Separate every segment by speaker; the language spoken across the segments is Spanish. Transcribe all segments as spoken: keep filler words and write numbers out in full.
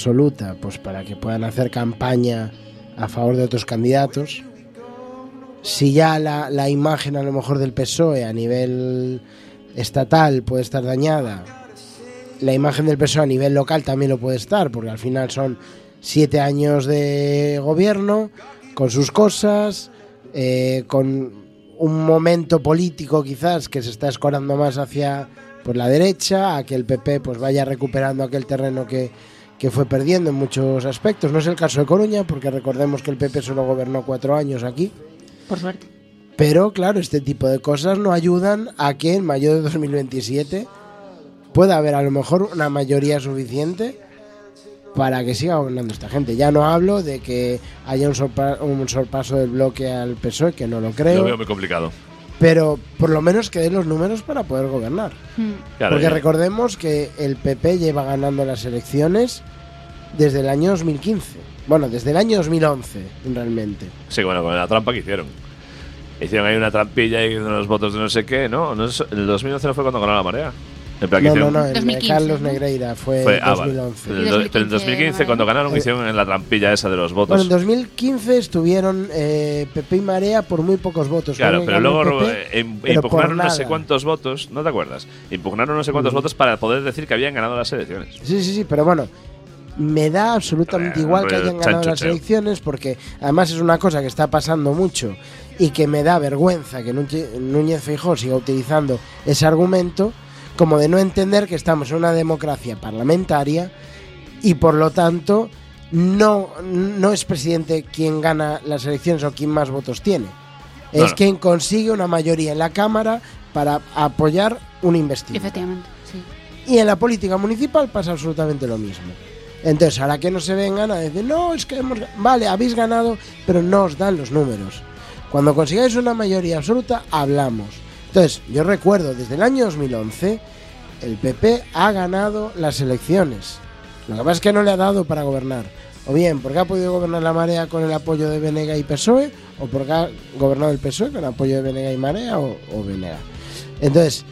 Speaker 1: absoluta, pues para que puedan hacer campaña a favor de otros candidatos. Si ya la, la imagen a lo mejor del P S O E a nivel estatal puede estar dañada, la imagen del P S O E a nivel local también lo puede estar, porque al final son siete años de gobierno con sus cosas, eh, con un momento político quizás que se está escorando más hacia pues, la derecha, a que el P P pues vaya recuperando aquel terreno que, que fue perdiendo en muchos aspectos. No es el caso de Coruña, porque recordemos que el P P solo gobernó cuatro años aquí.
Speaker 2: Por suerte.
Speaker 1: Pero claro, este tipo de cosas no ayudan a que en mayo de dos mil veintisiete pueda haber a lo mejor una mayoría suficiente para que siga gobernando esta gente. Ya no hablo de que haya un, sorpa- un sorpaso del bloque al P S O E, que no lo creo.
Speaker 3: Lo veo muy complicado.
Speaker 1: Pero por lo menos que den los números para poder gobernar.
Speaker 2: Hmm.
Speaker 3: Claro,
Speaker 1: Porque
Speaker 3: ya.
Speaker 1: recordemos que el P P lleva ganando las elecciones desde el año dos mil quince. Bueno, desde el año dos mil once, realmente.
Speaker 3: Sí, bueno, con la trampa que hicieron. Hicieron ahí una trampilla y unos votos de no sé qué, ¿no? no sé, el dos mil once no fue cuando ganó la marea. En plan, que
Speaker 1: No, no,
Speaker 3: hicieron-
Speaker 1: no, el
Speaker 2: dos mil
Speaker 1: de
Speaker 2: quince,
Speaker 1: Carlos
Speaker 2: ¿no?
Speaker 1: Negreira fue,
Speaker 3: Fue,
Speaker 1: en
Speaker 3: ah, vale.
Speaker 1: dos mil once.
Speaker 3: Pero
Speaker 2: Y
Speaker 3: en
Speaker 2: dos mil
Speaker 3: do- pero en dos mil quince,
Speaker 2: la
Speaker 3: cuando
Speaker 2: Marea.
Speaker 3: ganaron, hicieron en la trampilla esa de los votos.
Speaker 1: Bueno, en dos mil quince estuvieron eh, P P y Marea por muy pocos votos.
Speaker 3: Claro,
Speaker 1: Creo que
Speaker 3: pero
Speaker 1: ganó
Speaker 3: luego
Speaker 1: el P P,
Speaker 3: eh, im-
Speaker 1: pero por
Speaker 3: impugnaron no sé
Speaker 1: nada.
Speaker 3: cuántos votos, ¿no te acuerdas? Impugnaron no sé cuántos
Speaker 1: Mm.
Speaker 3: votos para poder decir que habían ganado las elecciones.
Speaker 1: Sí, sí, sí, pero bueno, me da absolutamente
Speaker 3: Eh,
Speaker 1: igual que
Speaker 3: rollo
Speaker 1: hayan ganado las
Speaker 3: chanchucheo.
Speaker 1: elecciones, porque además es una cosa que está pasando mucho y que me da vergüenza que Núñez Núñez Feijóo siga utilizando ese argumento, como de no entender que estamos en una democracia parlamentaria y por lo tanto no, no es presidente quien gana las elecciones o quien más votos tiene. Es
Speaker 3: No, no.
Speaker 1: quien consigue una mayoría en la Cámara para apoyar una investidura.
Speaker 2: Efectivamente, sí.
Speaker 1: Y en la política municipal pasa absolutamente lo mismo. Entonces, ahora que no se vengan a decir, no, es que hemos... Vale, habéis ganado, pero no os dan los números. Cuando consigáis una mayoría absoluta, hablamos. Entonces, yo recuerdo, desde el año dos mil once, el P P ha ganado las elecciones. Lo que pasa es que no le ha dado para gobernar. O bien, porque ha podido gobernar la Marea con el apoyo de Benega y P S O E, o porque ha gobernado el P S O E con el apoyo de Benega y Marea o, o Benega. Entonces,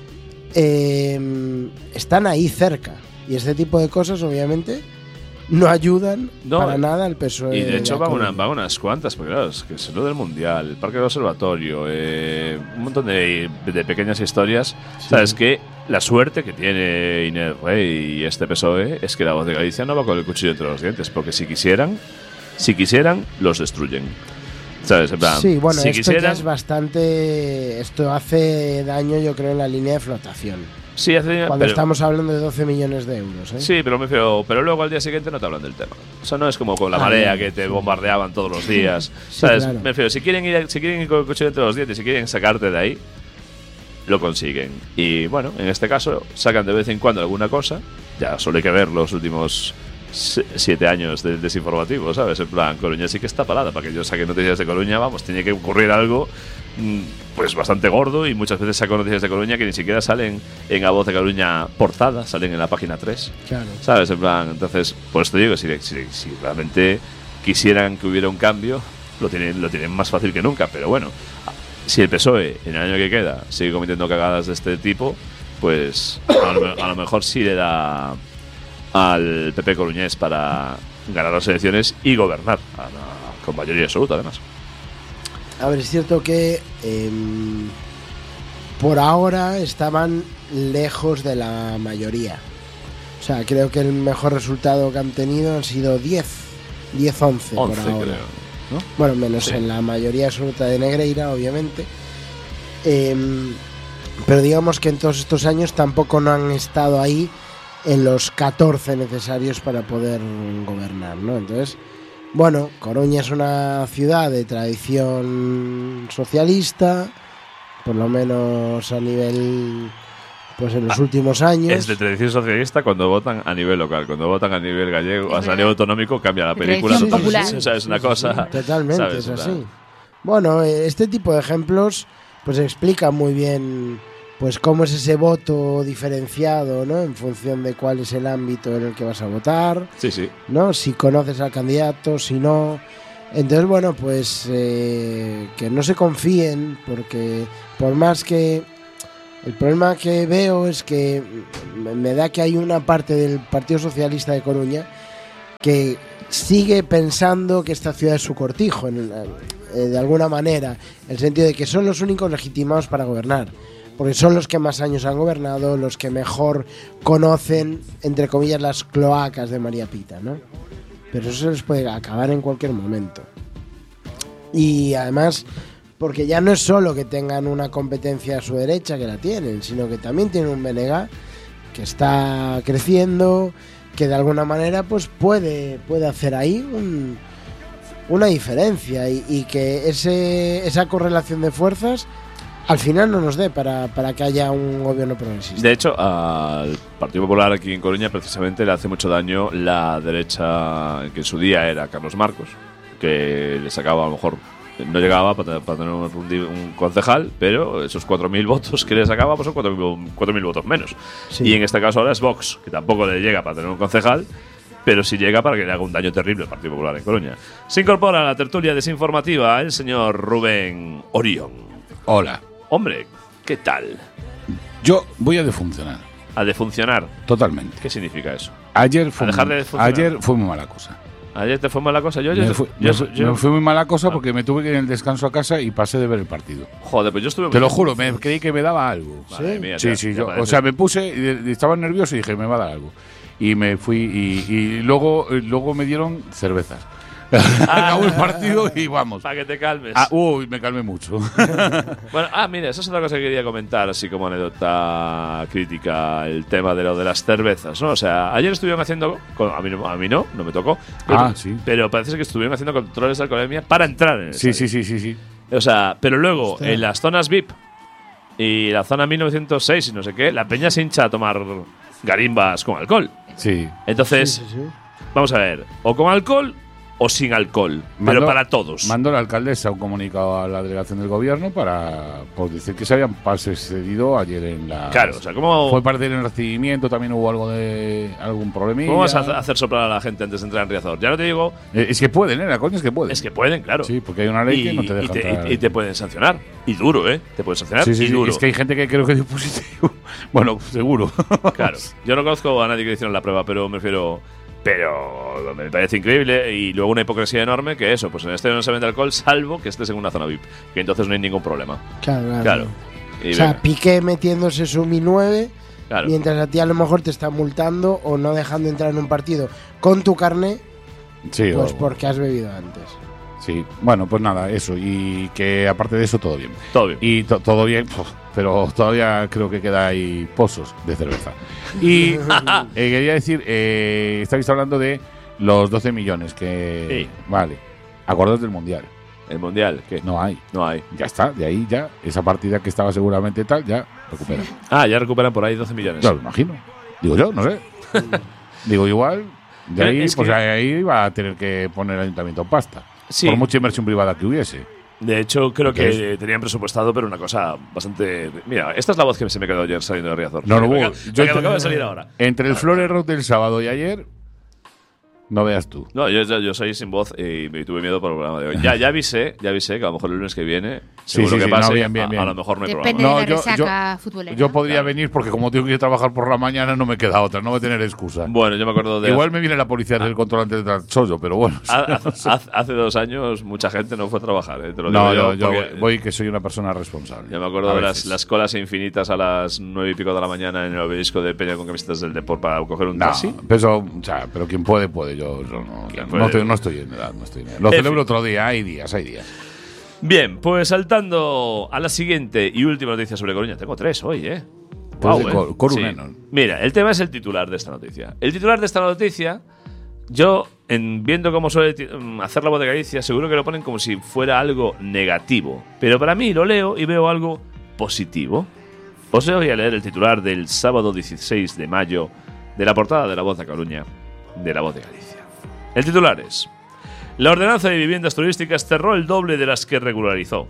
Speaker 1: eh, están ahí cerca. Y este tipo de cosas, obviamente, no ayudan
Speaker 3: No,
Speaker 1: para nada al P S O E.
Speaker 3: Y de hecho
Speaker 1: la
Speaker 3: van, una,
Speaker 1: Coruña.
Speaker 3: van unas cuantas, porque claro, es que es lo del Mundial, el Parque del Observatorio, eh, un montón de, de pequeñas historias. Sabes que la suerte que tiene Inés Rey y este P S O E es que la Voz de Galicia no va con el cuchillo entre los dientes, porque si quisieran, si quisieran, los destruyen. ¿Sabes? En plan,
Speaker 1: Sí, bueno,
Speaker 3: si
Speaker 1: esto ya
Speaker 3: quisieran,
Speaker 1: es bastante... Esto hace daño, yo creo, en la línea de flotación.
Speaker 3: sí, hace-
Speaker 1: Cuando
Speaker 3: pero-
Speaker 1: estamos hablando de doce millones de euros, ¿eh?
Speaker 3: Sí, pero me refiero, pero luego al día siguiente no te hablan del tema. O sea, no es como con la
Speaker 1: Ah,
Speaker 3: marea
Speaker 1: bien,
Speaker 3: que te
Speaker 1: sí.
Speaker 3: bombardeaban todos los días.
Speaker 1: Sí,
Speaker 3: ¿Sabes?
Speaker 1: claro.
Speaker 3: Me refiero, si quieren ir, si quieren ir con el cuchillo entre los dientes, si quieren sacarte de ahí, lo consiguen. Y bueno, en este caso sacan de vez en cuando alguna cosa. Ya solo hay que ver los últimos si- siete años del desinformativo, ¿sabes? En plan, Coruña sí que está parada. Para que yo saque noticias de Coruña, vamos, tiene que ocurrir algo mm, pues bastante gordo, y muchas veces saco noticias de Coruña que ni siquiera salen en La Voz de Coruña portada, salen en la página tres.
Speaker 1: Claro.
Speaker 3: ¿Sabes? En plan, entonces, pues te digo, si, si, si realmente quisieran que hubiera un cambio, lo tienen, lo tienen más fácil que nunca. Pero bueno, si el P S O E en el año que queda sigue cometiendo cagadas de este tipo, pues a lo, me- a lo mejor sí le da al P P coruñés para ganar las elecciones y gobernar a la- con mayoría absoluta, además.
Speaker 1: A ver, es cierto que em, por ahora estaban lejos de la mayoría. O sea, creo que el mejor resultado que han tenido han sido diez, diez once por
Speaker 3: once,
Speaker 1: ahora.
Speaker 3: creo. ¿No?
Speaker 1: Bueno, menos
Speaker 3: Sí.
Speaker 1: en la mayoría absoluta de Negreira, obviamente. Em, pero digamos que en todos estos años tampoco no han estado ahí en los catorce necesarios para poder gobernar, ¿no? Entonces, bueno, Coruña es una ciudad de tradición socialista, por lo menos a nivel, pues en los
Speaker 3: Ah,
Speaker 1: últimos años.
Speaker 3: Es de tradición socialista cuando votan a nivel local. Cuando votan a nivel gallego,
Speaker 2: Es
Speaker 3: o a
Speaker 2: verdad.
Speaker 3: nivel autonómico, cambia la
Speaker 2: De
Speaker 3: película.
Speaker 2: tradición
Speaker 3: totalmente.
Speaker 2: popular.
Speaker 3: O sea, es una cosa.
Speaker 1: Totalmente,
Speaker 3: ¿sabes?
Speaker 1: es
Speaker 3: En plan,
Speaker 1: así. Bueno, eh, este tipo de ejemplos pues explica muy bien pues cómo es ese voto diferenciado, ¿no? En función de cuál es el ámbito en el que vas a votar,
Speaker 3: Sí, sí.
Speaker 1: ¿no? Si conoces al candidato, si no. Entonces, bueno, pues eh, que no se confíen, porque por más que... El problema que veo es que me me da que hay una parte del Partido Socialista de Coruña que sigue pensando que esta ciudad es su cortijo, en, eh, de alguna manera, en el sentido de que son los únicos legitimados para gobernar, porque son los que más años han gobernado, los que mejor conocen, entre comillas, las cloacas de María Pita, ¿no? Pero eso se les puede acabar en cualquier momento. Y además, porque ya no es solo que tengan una competencia a su derecha, que la tienen, sino que también tienen un B N G que está creciendo, que de alguna manera pues puede, puede hacer ahí un, una diferencia y, y que ese, esa correlación de fuerzas al final no nos dé para, para que haya un gobierno progresista.
Speaker 3: De hecho, al Partido Popular aquí en Coruña precisamente le hace mucho daño la derecha, que en su día era Carlos Marcos, que le sacaba a lo mejor, no llegaba para, para tener un, un concejal, pero esos cuatro mil votos que le sacaba pues son cuatro mil votos menos. Sí. Y en este caso ahora es Vox, que tampoco le llega para tener un concejal, pero sí llega para que le haga un daño terrible al Partido Popular en Coruña. Se incorpora a la tertulia desinformativa el señor Rubén Orión.
Speaker 2: Hola.
Speaker 3: Hombre, ¿qué tal?
Speaker 2: Yo voy a defuncionar.
Speaker 3: ¿A defuncionar?
Speaker 2: Totalmente.
Speaker 3: ¿Qué significa eso?
Speaker 2: Ayer fue,
Speaker 3: ¿A dejar de
Speaker 2: defuncionar? Ayer fue muy mala cosa.
Speaker 3: ¿Ayer te fue mala cosa? Yo, yo,
Speaker 2: me, fue,
Speaker 3: yo,
Speaker 2: me,
Speaker 3: yo,
Speaker 2: me fue muy mala cosa porque me tuve que ir en el descanso a casa y pasé de ver el partido.
Speaker 3: Joder, pues yo estuve...
Speaker 2: Te lo juro, me creí que me daba algo.
Speaker 3: Madre mía,
Speaker 2: sí,
Speaker 3: ya,
Speaker 2: sí,
Speaker 3: ya
Speaker 2: yo,
Speaker 3: parece.
Speaker 2: O sea, me puse, y estaba nervioso y dije, me va a dar algo. Y me fui y, y luego, luego me dieron cervezas. Acabó el partido y vamos.
Speaker 3: Para que te calmes.
Speaker 2: Ah, uy, me calmé mucho.
Speaker 3: Bueno, ah, mira, esa es otra cosa que quería comentar, así como anécdota crítica, el tema de lo de las cervezas, ¿no? O sea, ayer estuvieron haciendo, a mí no, a mí no, no me tocó, pero,
Speaker 2: ah, sí.
Speaker 3: pero parece que estuvieron haciendo controles de alcoholemia para entrar en el
Speaker 2: sí,
Speaker 3: estadio.
Speaker 2: sí, sí, sí, sí.
Speaker 3: O sea, pero luego,
Speaker 1: Hostia.
Speaker 3: en las zonas V I P y la zona mil novecientos seis y no sé qué, la peña se hincha a tomar garimbas con alcohol.
Speaker 2: Sí.
Speaker 3: Entonces,
Speaker 1: Sí, sí, sí.
Speaker 3: vamos a ver, o con alcohol o sin alcohol,
Speaker 2: Mandó-
Speaker 3: pero para todos.
Speaker 2: Mandó la alcaldesa un comunicado a la delegación del gobierno para por decir que se habían excedido ayer en la.
Speaker 3: Claro, o sea, ¿cómo,
Speaker 2: Fue parte del recibimiento, también hubo algo de algún problemilla.
Speaker 3: ¿cómo vas a hacer- hacer soplar a la gente antes de entrar en Riazor? Ya no te digo,
Speaker 2: Eh, es que pueden, ¿eh? La coña es que pueden.
Speaker 3: es que pueden, claro.
Speaker 2: Sí, porque hay una ley
Speaker 3: y,
Speaker 2: que no te deja
Speaker 3: y te,
Speaker 2: entrar.
Speaker 3: y- y te pueden sancionar. Y duro, ¿eh? Te pueden sancionar
Speaker 2: Sí, sí,
Speaker 3: y
Speaker 2: sí,
Speaker 3: duro.
Speaker 2: es que hay gente que creo que dio positivo. Bueno, seguro.
Speaker 3: Claro. Yo no conozco a nadie que hicieron la prueba, pero me refiero... Pero me parece increíble. Y luego una hipocresía enorme que eso, pues en este no se vende alcohol salvo que estés en una zona V I P. Que entonces no hay ningún problema.
Speaker 1: Claro, claro.
Speaker 3: Claro. Y
Speaker 1: O sea,
Speaker 3: venga,
Speaker 1: Piqué metiéndose su Mi nueve,
Speaker 3: claro.
Speaker 1: mientras a ti a lo mejor te está multando o no dejando entrar en un partido con tu carné,
Speaker 2: Sí,
Speaker 1: pues
Speaker 2: o-
Speaker 1: porque has bebido antes.
Speaker 2: sí. Bueno, pues nada, eso. Y que aparte de eso, todo bien.
Speaker 3: Todo bien.
Speaker 2: Y to- todo bien, puf, pero todavía creo que queda ahí pozos de cerveza. Y eh, quería decir, eh, estáis hablando de los doce millones que...
Speaker 3: Sí.
Speaker 2: Vale. Acordaos del Mundial.
Speaker 3: El Mundial, ¿qué?
Speaker 2: No hay.
Speaker 3: No hay.
Speaker 2: Ya está, de ahí ya, esa partida que estaba seguramente tal, ya recupera.
Speaker 3: Ah, ya recuperan por ahí doce millones.
Speaker 2: Ya lo imagino. Digo yo, no sé. Digo igual, de
Speaker 3: Pero
Speaker 2: ahí,
Speaker 3: es
Speaker 2: pues
Speaker 3: que-
Speaker 2: ahí va a tener que poner el ayuntamiento pasta.
Speaker 3: Sí.
Speaker 2: Por mucha inversión privada que hubiese.
Speaker 3: De hecho, creo
Speaker 2: ¿Qué
Speaker 3: que tenían presupuestado, pero una cosa bastante... Mira, esta es la voz que se me quedó ayer saliendo de Riazor.
Speaker 2: No, no,
Speaker 3: Me
Speaker 2: hubo-
Speaker 3: acaba-
Speaker 2: yo
Speaker 3: me acaba
Speaker 2: ent-
Speaker 3: de salir ahora.
Speaker 2: Entre el Flores Rock del sábado y ayer, no veas tú.
Speaker 3: No, yo, yo, yo soy sin voz y me tuve miedo por el programa de hoy. Ya, ya avisé, ya avisé que a lo mejor el lunes que viene,
Speaker 2: Sí,
Speaker 3: seguro
Speaker 2: sí,
Speaker 3: que
Speaker 2: sí,
Speaker 3: pase,
Speaker 2: no, bien, bien,
Speaker 3: a- A,
Speaker 2: bien.
Speaker 3: lo mejor no hay
Speaker 4: Depende
Speaker 3: programa.
Speaker 2: No,
Speaker 4: de la
Speaker 2: yo-
Speaker 4: resaca futbolera.
Speaker 2: Yo podría
Speaker 3: Claro.
Speaker 2: venir porque como tengo que ir a trabajar por la mañana no me queda otra, no voy a tener excusa.
Speaker 3: Bueno, yo me acuerdo de...
Speaker 2: Igual me viene la policía del control antes de chollo, pero bueno.
Speaker 3: ha- Hace, hace- hace dos años mucha gente no fue a trabajar, ¿eh? Te lo
Speaker 2: No,
Speaker 3: digo
Speaker 2: yo, yo
Speaker 3: porque
Speaker 2: voy que soy una persona responsable.
Speaker 3: Yo me acuerdo
Speaker 2: A
Speaker 3: de las,
Speaker 2: veces.
Speaker 3: las colas infinitas a las nueve y pico de la mañana en el obelisco de Peña con camisetas del Depor para coger un
Speaker 2: No,
Speaker 3: taxi.
Speaker 2: pero, eso, o sea, pero quien puede, puede. Yo, yo no,
Speaker 3: Quien
Speaker 2: no,
Speaker 3: puede.
Speaker 2: estoy, no estoy en edad. No estoy en edad. Lo
Speaker 3: En
Speaker 2: celebro
Speaker 3: fin.
Speaker 2: otro día. Hay días, hay días.
Speaker 3: Bien, pues saltando a la siguiente y última noticia sobre Coruña. Tengo tres hoy, ¿eh?
Speaker 2: Pues de
Speaker 3: ¿eh?
Speaker 2: Cor- Coruneno.
Speaker 3: Sí. Mira, el tema es el titular de esta noticia. El titular de esta noticia, yo, en viendo cómo suele ti- mm, hacer la voz de Galicia, seguro que lo ponen como si fuera algo negativo. Pero para mí lo leo y veo algo positivo. Os voy a leer el titular del sábado dieciséis de mayo de la portada de La Voz de Coruña, de La Voz de Galicia. El titular es: la ordenanza de viviendas turísticas cerró el doble de las que regularizó.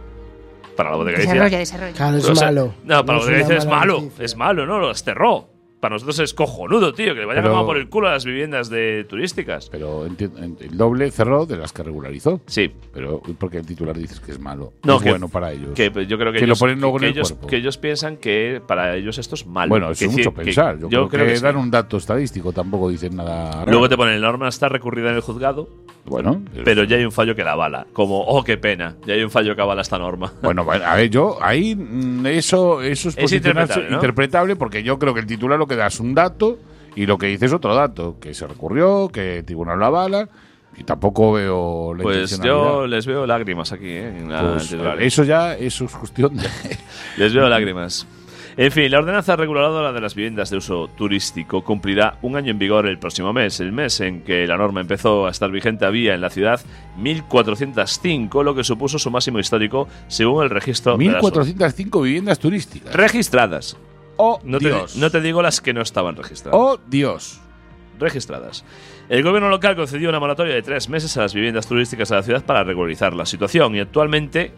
Speaker 3: Para La Voz de Galicia.
Speaker 4: Desarrolla, desarrolla.
Speaker 1: Claro, es
Speaker 3: O sea,
Speaker 1: malo.
Speaker 3: No, para
Speaker 1: No
Speaker 3: Los de
Speaker 1: es una
Speaker 3: Galicia es
Speaker 1: mala
Speaker 3: malo.
Speaker 1: noticia.
Speaker 3: Es malo, ¿no? Las cerró. para nosotros es cojonudo, tío, que le vayan
Speaker 2: Pero-
Speaker 3: a por el culo a las viviendas de turísticas.
Speaker 2: Pero enti- ent- el doble cerró de las que regularizó.
Speaker 3: Sí.
Speaker 2: Pero porque el titular dices que es malo.
Speaker 3: No,
Speaker 2: es
Speaker 3: que-
Speaker 2: bueno para ellos.
Speaker 3: Que pues, yo creo que,
Speaker 2: Que lo
Speaker 3: ellos,
Speaker 2: ponen luego
Speaker 3: que,
Speaker 2: en el
Speaker 3: ellos,
Speaker 2: cuerpo.
Speaker 3: que ellos piensan que para ellos esto es malo.
Speaker 2: Bueno, eso
Speaker 3: Que
Speaker 2: es mucho
Speaker 3: decir, que-
Speaker 2: pensar. Yo, creo, que,
Speaker 3: sí.
Speaker 2: dan un dato estadístico, tampoco dicen nada raro.
Speaker 3: Luego te ponen el norma está recurrida en el juzgado,
Speaker 2: Bueno,
Speaker 3: pero ya hay un fallo que la avala. Como, oh, qué pena, ya hay un fallo que avala esta norma.
Speaker 2: Bueno, bueno, a ver, yo ahí mm, eso, eso es,
Speaker 3: Es
Speaker 2: posicionarse-
Speaker 3: interpretable, ¿no?
Speaker 2: interpretable porque yo creo que el titular lo que da es un dato y lo que dice es otro dato, que se recurrió, que el tribunal lo avala y tampoco veo la
Speaker 3: Pues
Speaker 2: intencionalidad.
Speaker 3: yo les veo lágrimas aquí, ¿eh? En la
Speaker 2: Pues,
Speaker 3: titular.
Speaker 2: eso ya eso es cuestión de…
Speaker 3: Les veo lágrimas. En fin, la ordenanza reguladora de las viviendas de uso turístico cumplirá un año en vigor el próximo mes. El mes en que la norma empezó a estar vigente había en la ciudad mil cuatrocientos cinco, lo que supuso su máximo histórico según el registro de
Speaker 2: mil
Speaker 3: las
Speaker 2: cuatrocientas cinco viviendas turísticas.
Speaker 3: registradas.
Speaker 2: ¡Oh,
Speaker 3: No te,
Speaker 2: Dios!
Speaker 3: no te digo las que no estaban registradas.
Speaker 2: ¡Oh, Dios!
Speaker 3: Registradas. El gobierno local concedió una moratoria de tres meses a las viviendas turísticas de la ciudad para regularizar la situación y actualmente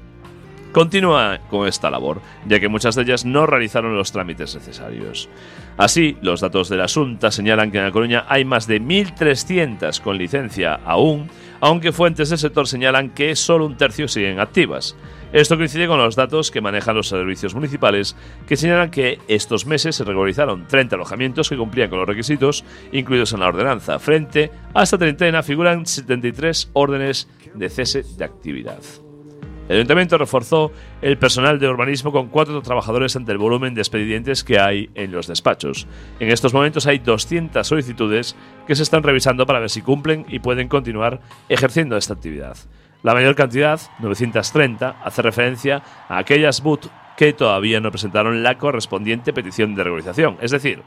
Speaker 3: continúa con esta labor, ya que muchas de ellas no realizaron los trámites necesarios. Así, los datos de la Xunta señalan que en La Coruña hay más de mil trescientas con licencia aún, aunque fuentes del sector señalan que solo un tercio siguen activas. Esto coincide con los datos que manejan los servicios municipales, que señalan que estos meses se regularizaron treinta alojamientos que cumplían con los requisitos incluidos en la ordenanza. Frente a esta treintena figuran setenta y tres órdenes de cese de actividad. El Ayuntamiento reforzó el personal de urbanismo con cuatro trabajadores ante el volumen de expedientes que hay en los despachos. En estos momentos hay doscientas solicitudes que se están revisando para ver si cumplen y pueden continuar ejerciendo esta actividad. La mayor cantidad, novecientas treinta, hace referencia a aquellas B U T que todavía no presentaron la correspondiente petición de regularización. Es decir,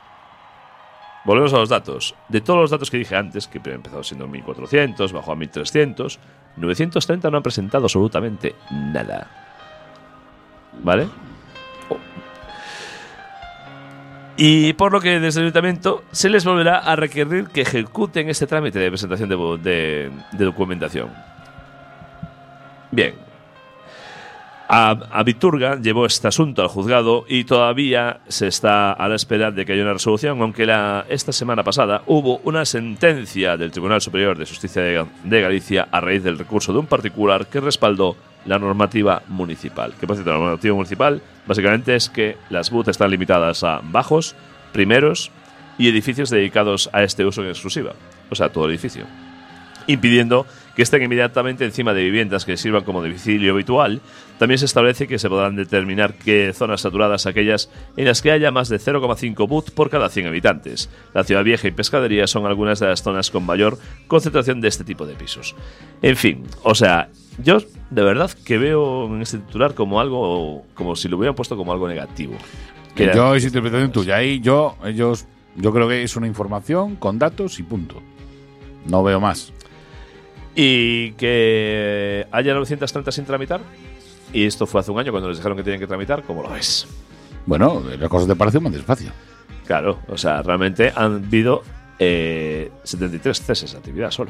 Speaker 3: volvemos a los datos. De todos los datos que dije antes, que primero empezó siendo mil cuatrocientos, bajó a mil trescientos, novecientos treinta no han presentado absolutamente nada. ¿Vale? Oh. Y por lo que desde el Ayuntamiento se les volverá a requerir que ejecuten este trámite de presentación de, de, de documentación. Bien. A, a Viturga llevó este asunto al juzgado y todavía se está a la espera de que haya una resolución, aunque la, esta semana pasada hubo una sentencia del Tribunal Superior de Justicia de, de Galicia a raíz del recurso de un particular que respaldó la normativa municipal. Que por cierto, la normativa municipal básicamente es que las B U T están limitadas a bajos, primeros y edificios dedicados a este uso en exclusiva, o sea, todo el edificio, impidiendo que estén inmediatamente encima de viviendas que sirvan como domicilio habitual. También se establece que se podrán determinar qué zonas saturadas aquellas en las que haya más de cero coma cinco B U T por cada cien habitantes. La Ciudad Vieja y Pescadería son algunas de las zonas con mayor concentración de este tipo de pisos. En fin, o sea, yo de verdad que veo en este titular como algo, como si lo hubieran puesto como algo negativo.
Speaker 2: Que
Speaker 3: era-
Speaker 2: yo es interpretación tuya. Ahí yo, ellos, yo creo que es una información con datos y punto. No veo más.
Speaker 3: Y que haya novecientas treinta sin tramitar. Y esto fue hace un año cuando les dijeron que tenían que tramitar. ¿Cómo lo ves?
Speaker 2: Bueno, las cosas te parecen más despacio.
Speaker 3: Claro, o sea, realmente han habido eh, setenta y tres ceses de actividad solo.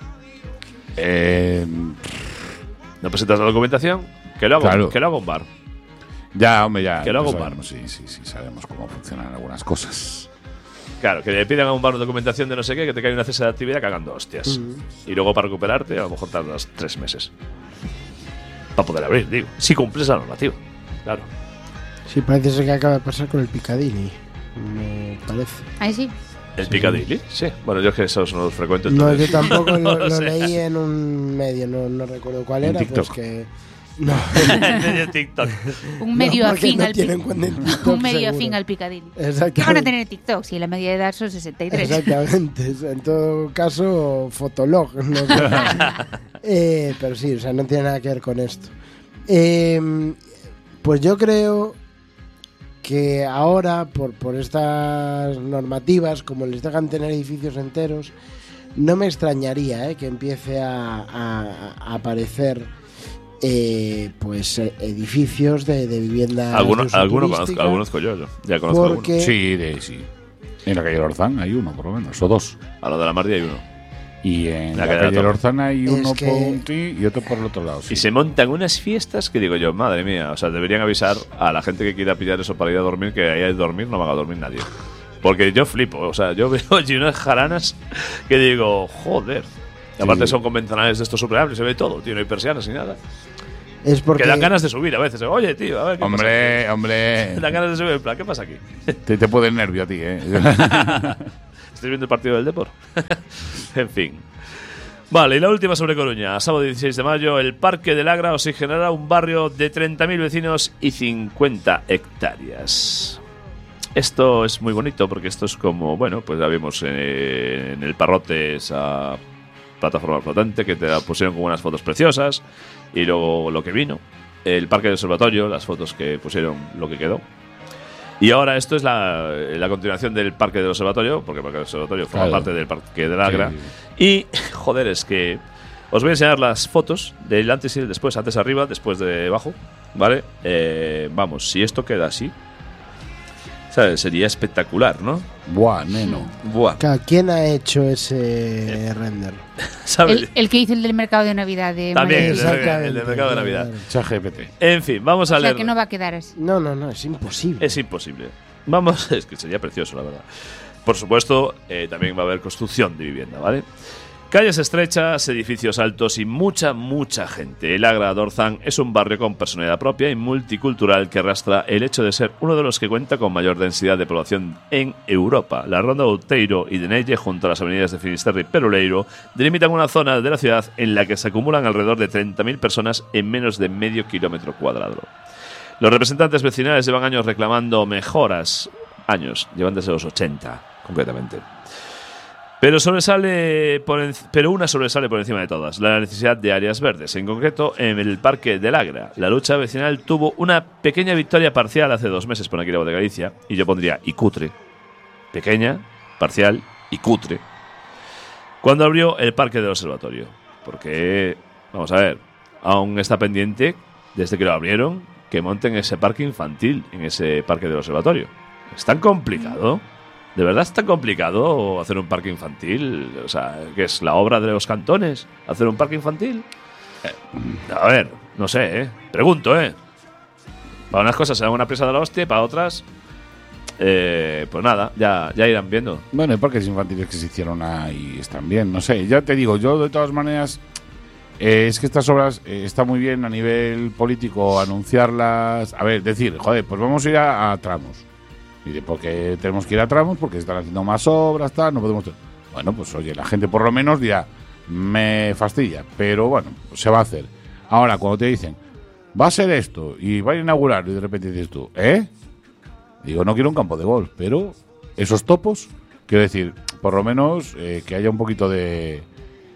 Speaker 2: Eh,
Speaker 3: ¿No presentas la documentación? Que lo hago,
Speaker 2: Claro.
Speaker 3: que lo hago un bar.
Speaker 2: ya, hombre, ya.
Speaker 3: Que lo
Speaker 2: ya
Speaker 3: hago un
Speaker 2: sabemos, sí, sí, sí, sabemos cómo funcionan algunas cosas.
Speaker 3: Claro, que le pidan a un bar una documentación de no sé qué, que te cae una cesa de actividad cagando hostias. Y luego para recuperarte, a lo mejor tardas tres meses. Para poder abrir, digo. Si cumples la normativa. Claro.
Speaker 1: Sí, parece ser que acaba de pasar con el Piccadilly. Me parece.
Speaker 4: Ahí sí.
Speaker 3: ¿El Piccadilly? Sí. Bueno, yo es que esos no los frecuento.
Speaker 1: No, yo
Speaker 3: entonces-
Speaker 1: tampoco lo,
Speaker 3: no
Speaker 1: lo
Speaker 3: sé.
Speaker 1: leí en un medio, no, no recuerdo cuál
Speaker 2: En
Speaker 1: era, pero es
Speaker 2: TikTok.
Speaker 1: que. No,
Speaker 3: En medio TikTok.
Speaker 4: Un medio
Speaker 1: no, porque
Speaker 4: afín
Speaker 1: no
Speaker 4: al
Speaker 1: tienen
Speaker 4: Pic-
Speaker 1: cuenta en TikTok,
Speaker 4: Un medio
Speaker 1: seguro.
Speaker 4: afín al Piccadilly. ¿Qué van a
Speaker 1: Exactamente.
Speaker 4: tener TikTok si la media de edad son sesenta y tres?
Speaker 1: Exactamente. En todo caso, Fotolog. No sé. Eh, pero sí, o sea, no tiene nada que ver con esto. Eh, pues yo creo que ahora, por, por estas normativas, como les dejan tener edificios enteros, no me extrañaría eh, que empiece a, a- a aparecer eh, pues eh, edificios de, de vivienda. de
Speaker 3: Algunos
Speaker 1: uso
Speaker 3: alguno conozco,
Speaker 1: turística,
Speaker 3: algunos conozco yo, yo. Ya conozco algunos.
Speaker 1: porque
Speaker 2: Sí, de, sí. En la calle Lorzán hay uno, por lo menos, o dos.
Speaker 3: A lo de la Mardia hay uno.
Speaker 2: Y en
Speaker 3: La
Speaker 2: la,
Speaker 3: calle
Speaker 2: calle
Speaker 3: Torre.
Speaker 2: Lorzán hay
Speaker 1: Es
Speaker 2: uno
Speaker 1: que-
Speaker 2: por un ti y otro por el otro lado. Sí.
Speaker 3: Y se montan unas fiestas que digo yo, madre mía, o sea, deberían avisar a la gente que quiera pillar eso para ir a dormir, que ahí a dormir no van a dormir nadie. Porque yo flipo, o sea, yo veo allí unas jaranas que digo, joder. Y aparte
Speaker 2: Sí.
Speaker 3: son convencionales de estos super amplios, se ve todo, tío, no hay persianas ni nada.
Speaker 1: Es porque
Speaker 3: Que dan ganas de subir a veces. Oye, tío, a ver qué
Speaker 2: Hombre,
Speaker 3: pasa.
Speaker 2: hombre.
Speaker 3: Dan ganas de subir, en plan, ¿qué pasa aquí?
Speaker 2: Te, te puede el nervio a ti, ¿eh?
Speaker 3: ¿Estáis viendo el partido del Depor? En fin. Vale, y la última sobre Coruña. Sábado dieciséis de mayo, el Parque del Agra oxigenará un barrio de treinta mil vecinos y cincuenta hectáreas. Esto es muy bonito porque esto es como, bueno, pues ya vimos eh, en el Parrote esa plataforma flotante que te la pusieron con unas fotos preciosas y luego lo que vino, el Parque del Observatorio, las fotos que pusieron, lo que quedó. Y ahora esto es la, la continuación del Parque del Observatorio, porque el Parque del Observatorio forma
Speaker 2: Claro.
Speaker 3: parte del Parque del Agra.
Speaker 2: Sí.
Speaker 3: Y, joder, es que os voy a enseñar las fotos del antes y el después, antes arriba, después de abajo, ¿vale? Eh, vamos, si esto queda así, ¿sabes? Sería espectacular, ¿no?
Speaker 2: Buah, neno.
Speaker 3: Buah,
Speaker 1: Claro, ¿quién ha hecho ese render?
Speaker 3: ¿sabes?
Speaker 4: El, el que hizo el del mercado de Navidad de
Speaker 3: También,
Speaker 4: Madrid.
Speaker 3: el de-
Speaker 1: Exactamente,
Speaker 3: el del mercado de Navidad.
Speaker 1: claro.
Speaker 2: ChatGPT.
Speaker 3: En fin, vamos a
Speaker 4: O sea
Speaker 3: leer.
Speaker 4: que no va a quedar así.
Speaker 1: No, no, no, es imposible.
Speaker 3: Es imposible. Vamos, es que sería precioso, la verdad. Por supuesto, eh, también va a haber construcción de vivienda, ¿vale? Calles estrechas, edificios altos y mucha, mucha gente. El Agra d'Orzán es un barrio con personalidad propia y multicultural que arrastra el hecho de ser uno de los que cuenta con mayor densidad de población en Europa. La ronda de Outeiro y de Nelle, junto a las avenidas de Finisterre y Peruleiro, delimitan una zona de la ciudad en la que se acumulan alrededor de treinta mil personas en menos de medio kilómetro cuadrado. Los representantes vecinales llevan años reclamando mejoras. Años, llevan desde los ochenta, concretamente. Pero, sobresale por en- pero una sobresale por encima de todas, la necesidad de áreas verdes. En concreto, en el Parque del Agra, la lucha vecinal tuvo una pequeña victoria parcial hace dos meses por aquí la voz de Galicia, y yo pondría y cutre. Pequeña, parcial y cutre. Cuando abrió el Parque del Observatorio. Porque, vamos a ver, aún está pendiente, desde que lo abrieron, que monten ese parque infantil en ese Parque del Observatorio. ¿Es tan complicado? ¿De verdad es tan complicado hacer un parque infantil? O sea, ¿qué es la obra de los cantones? ¿Hacer un parque infantil? Eh, a ver, no sé, ¿eh? Pregunto, ¿eh? Para unas cosas se da una presa de la hostia y para otras... Eh, pues nada, ya, ya irán viendo.
Speaker 2: Bueno, hay parques infantiles que se hicieron ahí están bien, no sé. Ya te digo, yo de todas maneras, eh, es que estas obras eh, está muy bien a nivel político anunciarlas. A ver, decir, joder, pues vamos a ir a, a tramos. Y de por qué tenemos que ir a tramos, porque se están haciendo más obras, tal, no podemos. Bueno, pues oye, la gente por lo menos dirá, me fastidia, pero bueno, se va a hacer. Ahora, cuando te dicen, va a ser esto y va a inaugurar, y de repente dices tú, ¿eh? Digo, no quiero un campo de golf, pero esos topos, quiero decir, por lo menos eh, que haya un poquito de,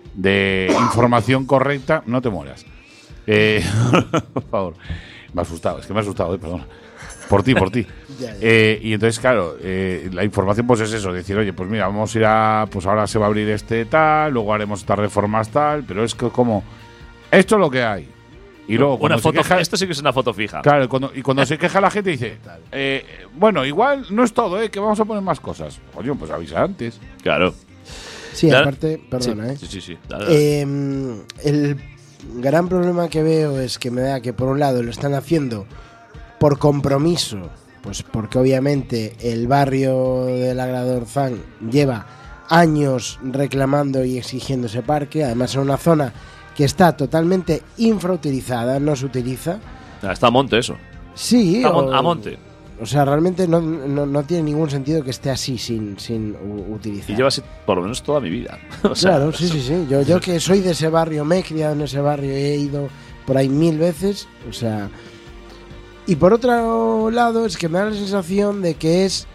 Speaker 2: de información correcta, no te mueras. Eh, por favor, me ha asustado, es que me ha asustado, eh, perdona. Por ti, por ti.
Speaker 1: Ya, ya.
Speaker 2: Eh, y entonces, claro, eh, la información pues es eso, decir, oye, pues mira, vamos a ir a, pues ahora se va a abrir este tal, luego haremos estas reformas tal, pero es que como, esto es lo que hay. Y luego cuando
Speaker 3: Una
Speaker 2: se
Speaker 3: foto,
Speaker 2: queja-
Speaker 3: esto sí que es una foto fija.
Speaker 2: Claro, y cuando, y cuando se queja la gente dice, eh, bueno, igual no es todo, eh, que vamos a poner más cosas. Coño, pues avisa antes.
Speaker 3: Claro.
Speaker 1: Sí,
Speaker 3: Dale.
Speaker 1: aparte, perdona,
Speaker 3: sí,
Speaker 1: ¿eh?
Speaker 3: Sí, sí, sí. Dale, dale.
Speaker 1: Eh, el gran problema que veo es que me da que por un lado lo están haciendo por compromiso, pues porque obviamente el barrio del Agra d'Orzán lleva años reclamando y exigiendo ese parque, además en una zona que está totalmente infrautilizada, no se utiliza.
Speaker 3: Ah, está a monte eso.
Speaker 1: Sí,
Speaker 3: Está a, mon-
Speaker 1: o-
Speaker 3: a monte.
Speaker 1: O sea, realmente no, no, no tiene ningún sentido que esté así sin, sin u- utilizar.
Speaker 3: Y lleva así por lo menos toda mi vida. O sea,
Speaker 1: Claro, sí, sí, sí. Yo, yo que soy de ese barrio, me he criado en ese barrio y he ido por ahí mil veces. O sea. Y por otro lado, es que me da la sensación de que es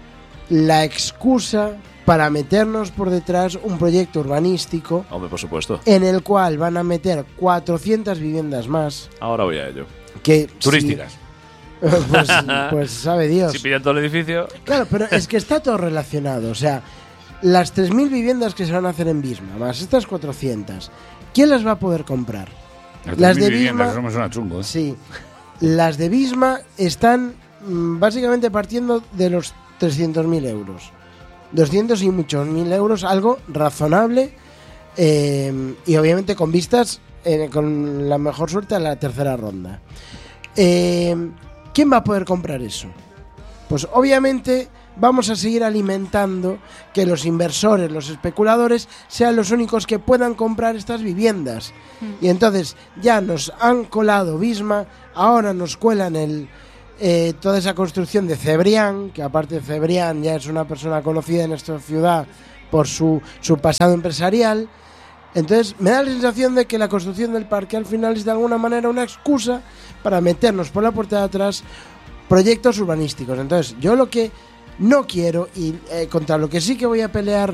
Speaker 1: la excusa para meternos por detrás un proyecto urbanístico
Speaker 3: Hombre, por supuesto.
Speaker 1: en el cual van a meter cuatrocientas viviendas más.
Speaker 3: Ahora voy a ello.
Speaker 1: Que
Speaker 2: Turísticas.
Speaker 1: si- pues, pues sabe Dios.
Speaker 3: Si pillan todo el edificio.
Speaker 1: Claro, pero es que está todo relacionado. O sea, las tres mil viviendas que se van a hacer en Visma, más estas cuatrocientas, ¿quién las va a poder comprar? Las de
Speaker 2: viviendas,
Speaker 1: Visma-
Speaker 2: eso me suena chungo, ¿eh?
Speaker 1: Sí. Las de Visma están mm, básicamente partiendo de los trescientos mil euros. doscientos y muchos mil euros, algo razonable. eh, y obviamente con vistas, eh, con la mejor suerte, a la tercera ronda. Eh, ¿Quién va a poder comprar eso? Pues obviamente vamos a seguir alimentando que los inversores, los especuladores, sean los únicos que puedan comprar estas viviendas. Mm. Y entonces ya nos han colado Visma, ahora nos cuelan el, eh, toda esa construcción de Cebrián, que aparte de Cebrián ya es una persona conocida en esta ciudad por su, su pasado empresarial. Entonces me da la sensación de que la construcción del parque al final es de alguna manera una excusa para meternos por la puerta de atrás proyectos urbanísticos. Entonces yo lo que no quiero y eh, contra lo que sí que voy a pelear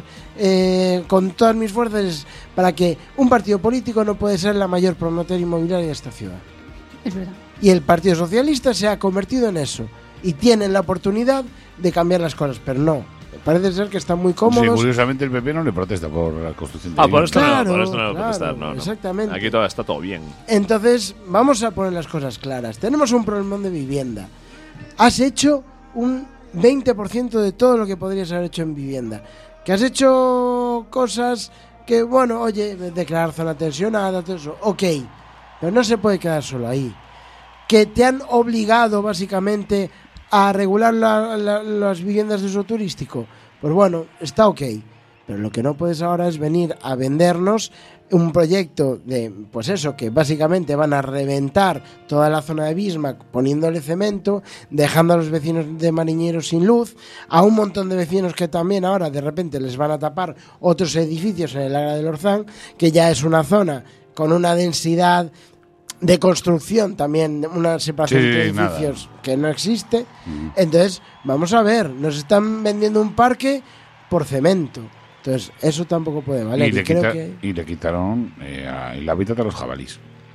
Speaker 1: eh, con todas mis fuerzas es para que un partido político no puede ser la mayor promotora inmobiliaria de esta ciudad.
Speaker 4: Es verdad.
Speaker 1: Y el Partido Socialista se ha convertido en eso y tienen la oportunidad de cambiar las cosas, pero no. Parece ser que están muy cómodos.
Speaker 2: Sí, curiosamente el P P no le protesta por la construcción de
Speaker 3: Ah, por esto
Speaker 1: claro,
Speaker 3: no, por esto no
Speaker 1: claro,
Speaker 3: lo protestar, no, no.
Speaker 1: Exactamente.
Speaker 3: Aquí todo está todo bien.
Speaker 1: Entonces, vamos a poner las cosas claras. Tenemos un problemón de vivienda. Has hecho un veinte por ciento de todo lo que podrías haber hecho en vivienda. Que has hecho cosas que, bueno, oye, declarar zona tensionada, todo eso, ok. Pero no se puede quedar solo ahí. Que te han obligado, básicamente, a regular la, la, las viviendas de uso turístico, pues bueno, está ok, pero lo que no puedes ahora es venir a vendernos un proyecto de, pues eso, que básicamente van a reventar toda la zona de Bismarck poniéndole cemento, dejando a los vecinos de Mariñeros sin luz, a un montón de vecinos que también ahora de repente les van a tapar otros edificios en el área del Orzán, que ya es una zona con una densidad de construcción, también una separación
Speaker 2: sí,
Speaker 1: entre edificios
Speaker 2: nada.
Speaker 1: que no existe. Entonces, vamos a ver, nos están vendiendo un parque por cemento. Entonces, eso tampoco puede valer.
Speaker 2: Y, le,
Speaker 1: y, creo
Speaker 2: quita,
Speaker 1: que...
Speaker 2: y le quitaron eh, a, el hábitat a los jabalís.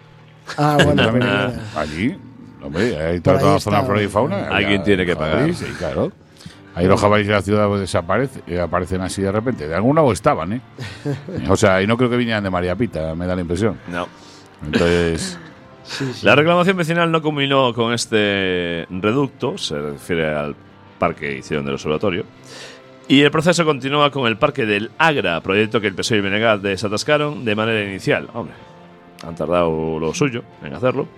Speaker 1: Ah, bueno,
Speaker 2: También,
Speaker 1: pero mira.
Speaker 2: allí, hombre, hay toda,
Speaker 1: ahí
Speaker 2: toda la
Speaker 1: está,
Speaker 2: zona flora y
Speaker 1: bueno.
Speaker 2: fauna.
Speaker 3: Alguien tiene que pagar.
Speaker 2: Sí, claro. Ahí los jabalíes de la ciudad pues, desaparecen, eh, aparecen así de repente. De algún lado estaban, ¿eh? O sea, y no creo que vinieran de María Pita, me da la impresión.
Speaker 3: No.
Speaker 2: Entonces...
Speaker 1: Sí, sí.
Speaker 3: La reclamación vecinal no culminó con este reducto, se refiere al parque que hicieron del observatorio, y el proceso continúa con el parque del Agra, proyecto que el P S O E y el B N G desatascaron de manera inicial. Hombre, han tardado lo suyo en hacerlo.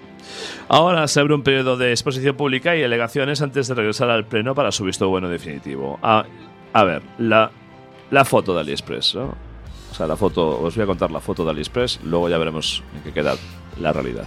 Speaker 3: Ahora se abre un periodo de exposición pública y alegaciones antes de regresar al pleno para su visto bueno definitivo. A, a ver, la, la foto de AliExpress, ¿no? O sea, la foto, os voy a contar la foto de AliExpress, luego ya veremos en qué queda la realidad.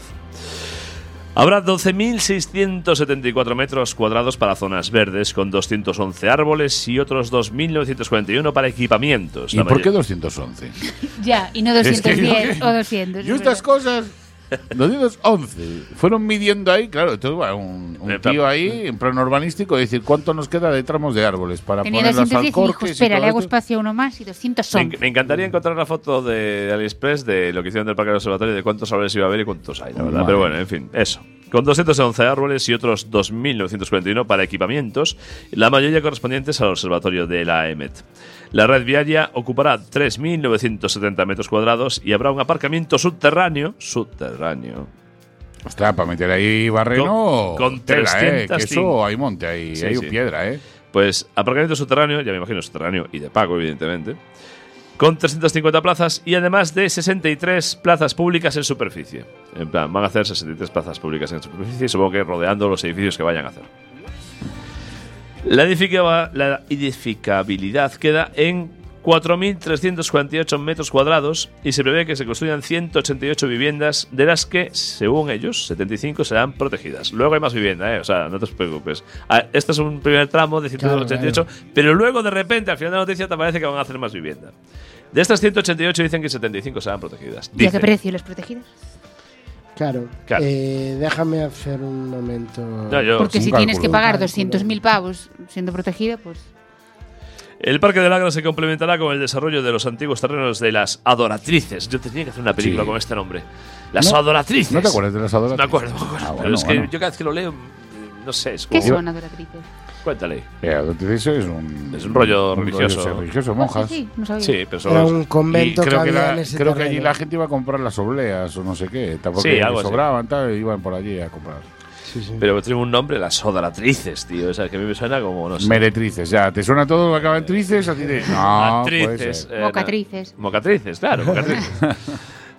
Speaker 3: Habrá doce mil seiscientos setenta y cuatro metros cuadrados para zonas verdes, con doscientos once árboles y otros dos mil novecientos cuarenta y uno para equipamientos.
Speaker 2: ¿Y por qué doscientos once?
Speaker 4: Ya, y no doscientos diez
Speaker 2: Es que yo-
Speaker 4: o doscientos.
Speaker 2: Yo
Speaker 4: es
Speaker 2: estas
Speaker 4: verdad.
Speaker 2: cosas, doscientos once, fueron midiendo ahí, claro, entonces bueno, un, un
Speaker 3: Eh,
Speaker 2: tío ahí en plano urbanístico, decir cuánto nos queda de tramos de árboles para
Speaker 4: Tenía
Speaker 2: poner los
Speaker 4: doscientos diez y dijo,
Speaker 2: alcorques y
Speaker 4: espera,
Speaker 2: todo
Speaker 4: le hago
Speaker 2: esto.
Speaker 4: espacio a uno más y doscientos
Speaker 3: Me,
Speaker 4: once.
Speaker 3: me encantaría encontrar la foto de AliExpress de lo que hicieron del parque del observatorio, de cuántos árboles iba a haber y cuántos hay, la verdad.
Speaker 2: Vale.
Speaker 3: Pero bueno, en fin, eso. Con doscientos once árboles y otros dos mil novecientos cuarenta y uno para equipamientos, la mayoría correspondientes al observatorio de la E M E T. La red viaria ocupará tres mil novecientos setenta metros cuadrados y habrá un aparcamiento subterráneo, subterráneo,
Speaker 2: Ostras, para meter ahí barreno,
Speaker 3: Con- con
Speaker 2: tela, eh,
Speaker 3: trescientas
Speaker 2: que eso hay monte, ahí,
Speaker 3: Sí,
Speaker 2: hay
Speaker 3: sí.
Speaker 2: piedra, eh.
Speaker 3: Pues aparcamiento subterráneo, ya me imagino subterráneo y de pago, evidentemente, con trescientas cincuenta plazas y además de sesenta y tres plazas públicas en superficie. En plan, van a hacer sesenta y tres plazas públicas en superficie, supongo que rodeando los edificios que vayan a hacer. La, edifica- la edificabilidad queda en cuatro mil trescientos cuarenta y ocho metros cuadrados y se prevé que se construyan ciento ochenta y ocho viviendas, de las que, según ellos, setenta y cinco serán protegidas. Luego hay más vivienda, ¿eh? O sea, no te preocupes. Ah, este es un primer tramo de ciento ochenta y ocho,
Speaker 1: Claro,
Speaker 3: pero luego, de repente, al final de la noticia, te parece que van a hacer más vivienda. De estas ciento ochenta y ocho dicen que setenta y cinco serán protegidas.
Speaker 4: ¿Y a qué
Speaker 3: Dicen.
Speaker 4: precio las protegidas?
Speaker 1: Claro,
Speaker 3: Claro.
Speaker 1: Eh, déjame hacer un momento.
Speaker 3: No, yo-
Speaker 4: Porque
Speaker 2: un
Speaker 4: si tienes que
Speaker 2: cálculo,
Speaker 4: pagar
Speaker 1: cálculo.
Speaker 4: doscientos mil pavos siendo protegida, pues...
Speaker 3: El Parque del Agra se complementará con el desarrollo de los antiguos terrenos de las adoratrices. Yo tenía que hacer una película
Speaker 2: Sí.
Speaker 3: con este nombre. Las
Speaker 2: No,
Speaker 3: adoratrices.
Speaker 2: ¿No te acuerdas de las adoratrices?
Speaker 3: Me acuerdo, me acuerdo.
Speaker 2: Ah,
Speaker 3: Pero
Speaker 2: bueno,
Speaker 3: es que
Speaker 2: bueno.
Speaker 3: yo cada vez que lo leo, mm, no sé, es
Speaker 4: ¿Qué
Speaker 3: como...
Speaker 4: son adoratrices?
Speaker 3: Cuéntale.
Speaker 2: Eh, adoratrices es un,
Speaker 3: Es un rollo religioso.
Speaker 2: religioso, monjas.
Speaker 4: Sí, no sabía.
Speaker 3: Sí, pero
Speaker 1: Era
Speaker 3: son...
Speaker 1: un convento
Speaker 2: Y creo
Speaker 1: que
Speaker 2: que,
Speaker 1: había
Speaker 2: la-
Speaker 1: en ese
Speaker 2: creo que allí
Speaker 1: terreno.
Speaker 2: la gente iba a comprar las obleas o no sé qué, tampoco
Speaker 3: Sí, algo así.
Speaker 2: sobraban, tal, iban por allí a comprar.
Speaker 1: Sí, sí.
Speaker 3: Pero tiene un nombre, las adoratrices, tío. O sea, que a mí me suena como, no sé...
Speaker 2: Meretrices, ya, ¿te suena todo lo que acaba en trices? A ti de... No, puede
Speaker 3: Actrices.
Speaker 2: ser.
Speaker 3: eh,
Speaker 4: Mocatrices.
Speaker 3: no. Mocatrices, claro, mocatrices.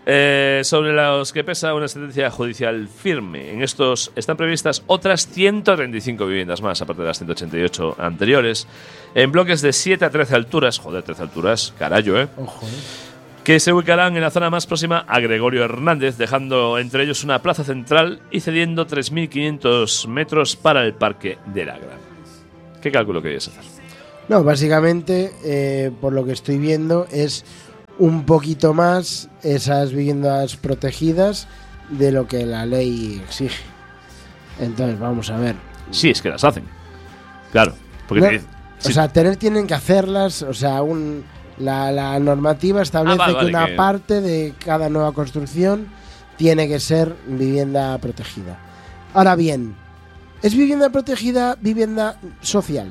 Speaker 3: Eh, sobre los que pesa una sentencia judicial firme. En estos están previstas otras ciento treinta y cinco viviendas más, aparte de las ciento ochenta y ocho anteriores, en bloques de siete a trece alturas. Joder, trece alturas, carayo, ¿eh?
Speaker 1: Ojo, ¿eh?
Speaker 3: Que se ubicarán en la zona más próxima a Gregorio Hernández, dejando entre ellos una plaza central y cediendo tres mil quinientos metros para el Parque del Agra. ¿Qué cálculo querías hacer?
Speaker 1: No, básicamente, eh, por lo que estoy viendo, es un poquito más esas viviendas protegidas de lo que la ley exige. Entonces, vamos a ver.
Speaker 3: Sí, es que las hacen. Claro. Porque
Speaker 1: No,
Speaker 3: te-
Speaker 1: o
Speaker 3: sí.
Speaker 1: sea, tener tienen que hacerlas, o sea, un, la, la normativa establece
Speaker 3: Ah, vale,
Speaker 1: que
Speaker 3: vale,
Speaker 1: una
Speaker 3: que-
Speaker 1: parte de cada nueva construcción tiene que ser vivienda protegida. Ahora bien, ¿es vivienda protegida vivienda social?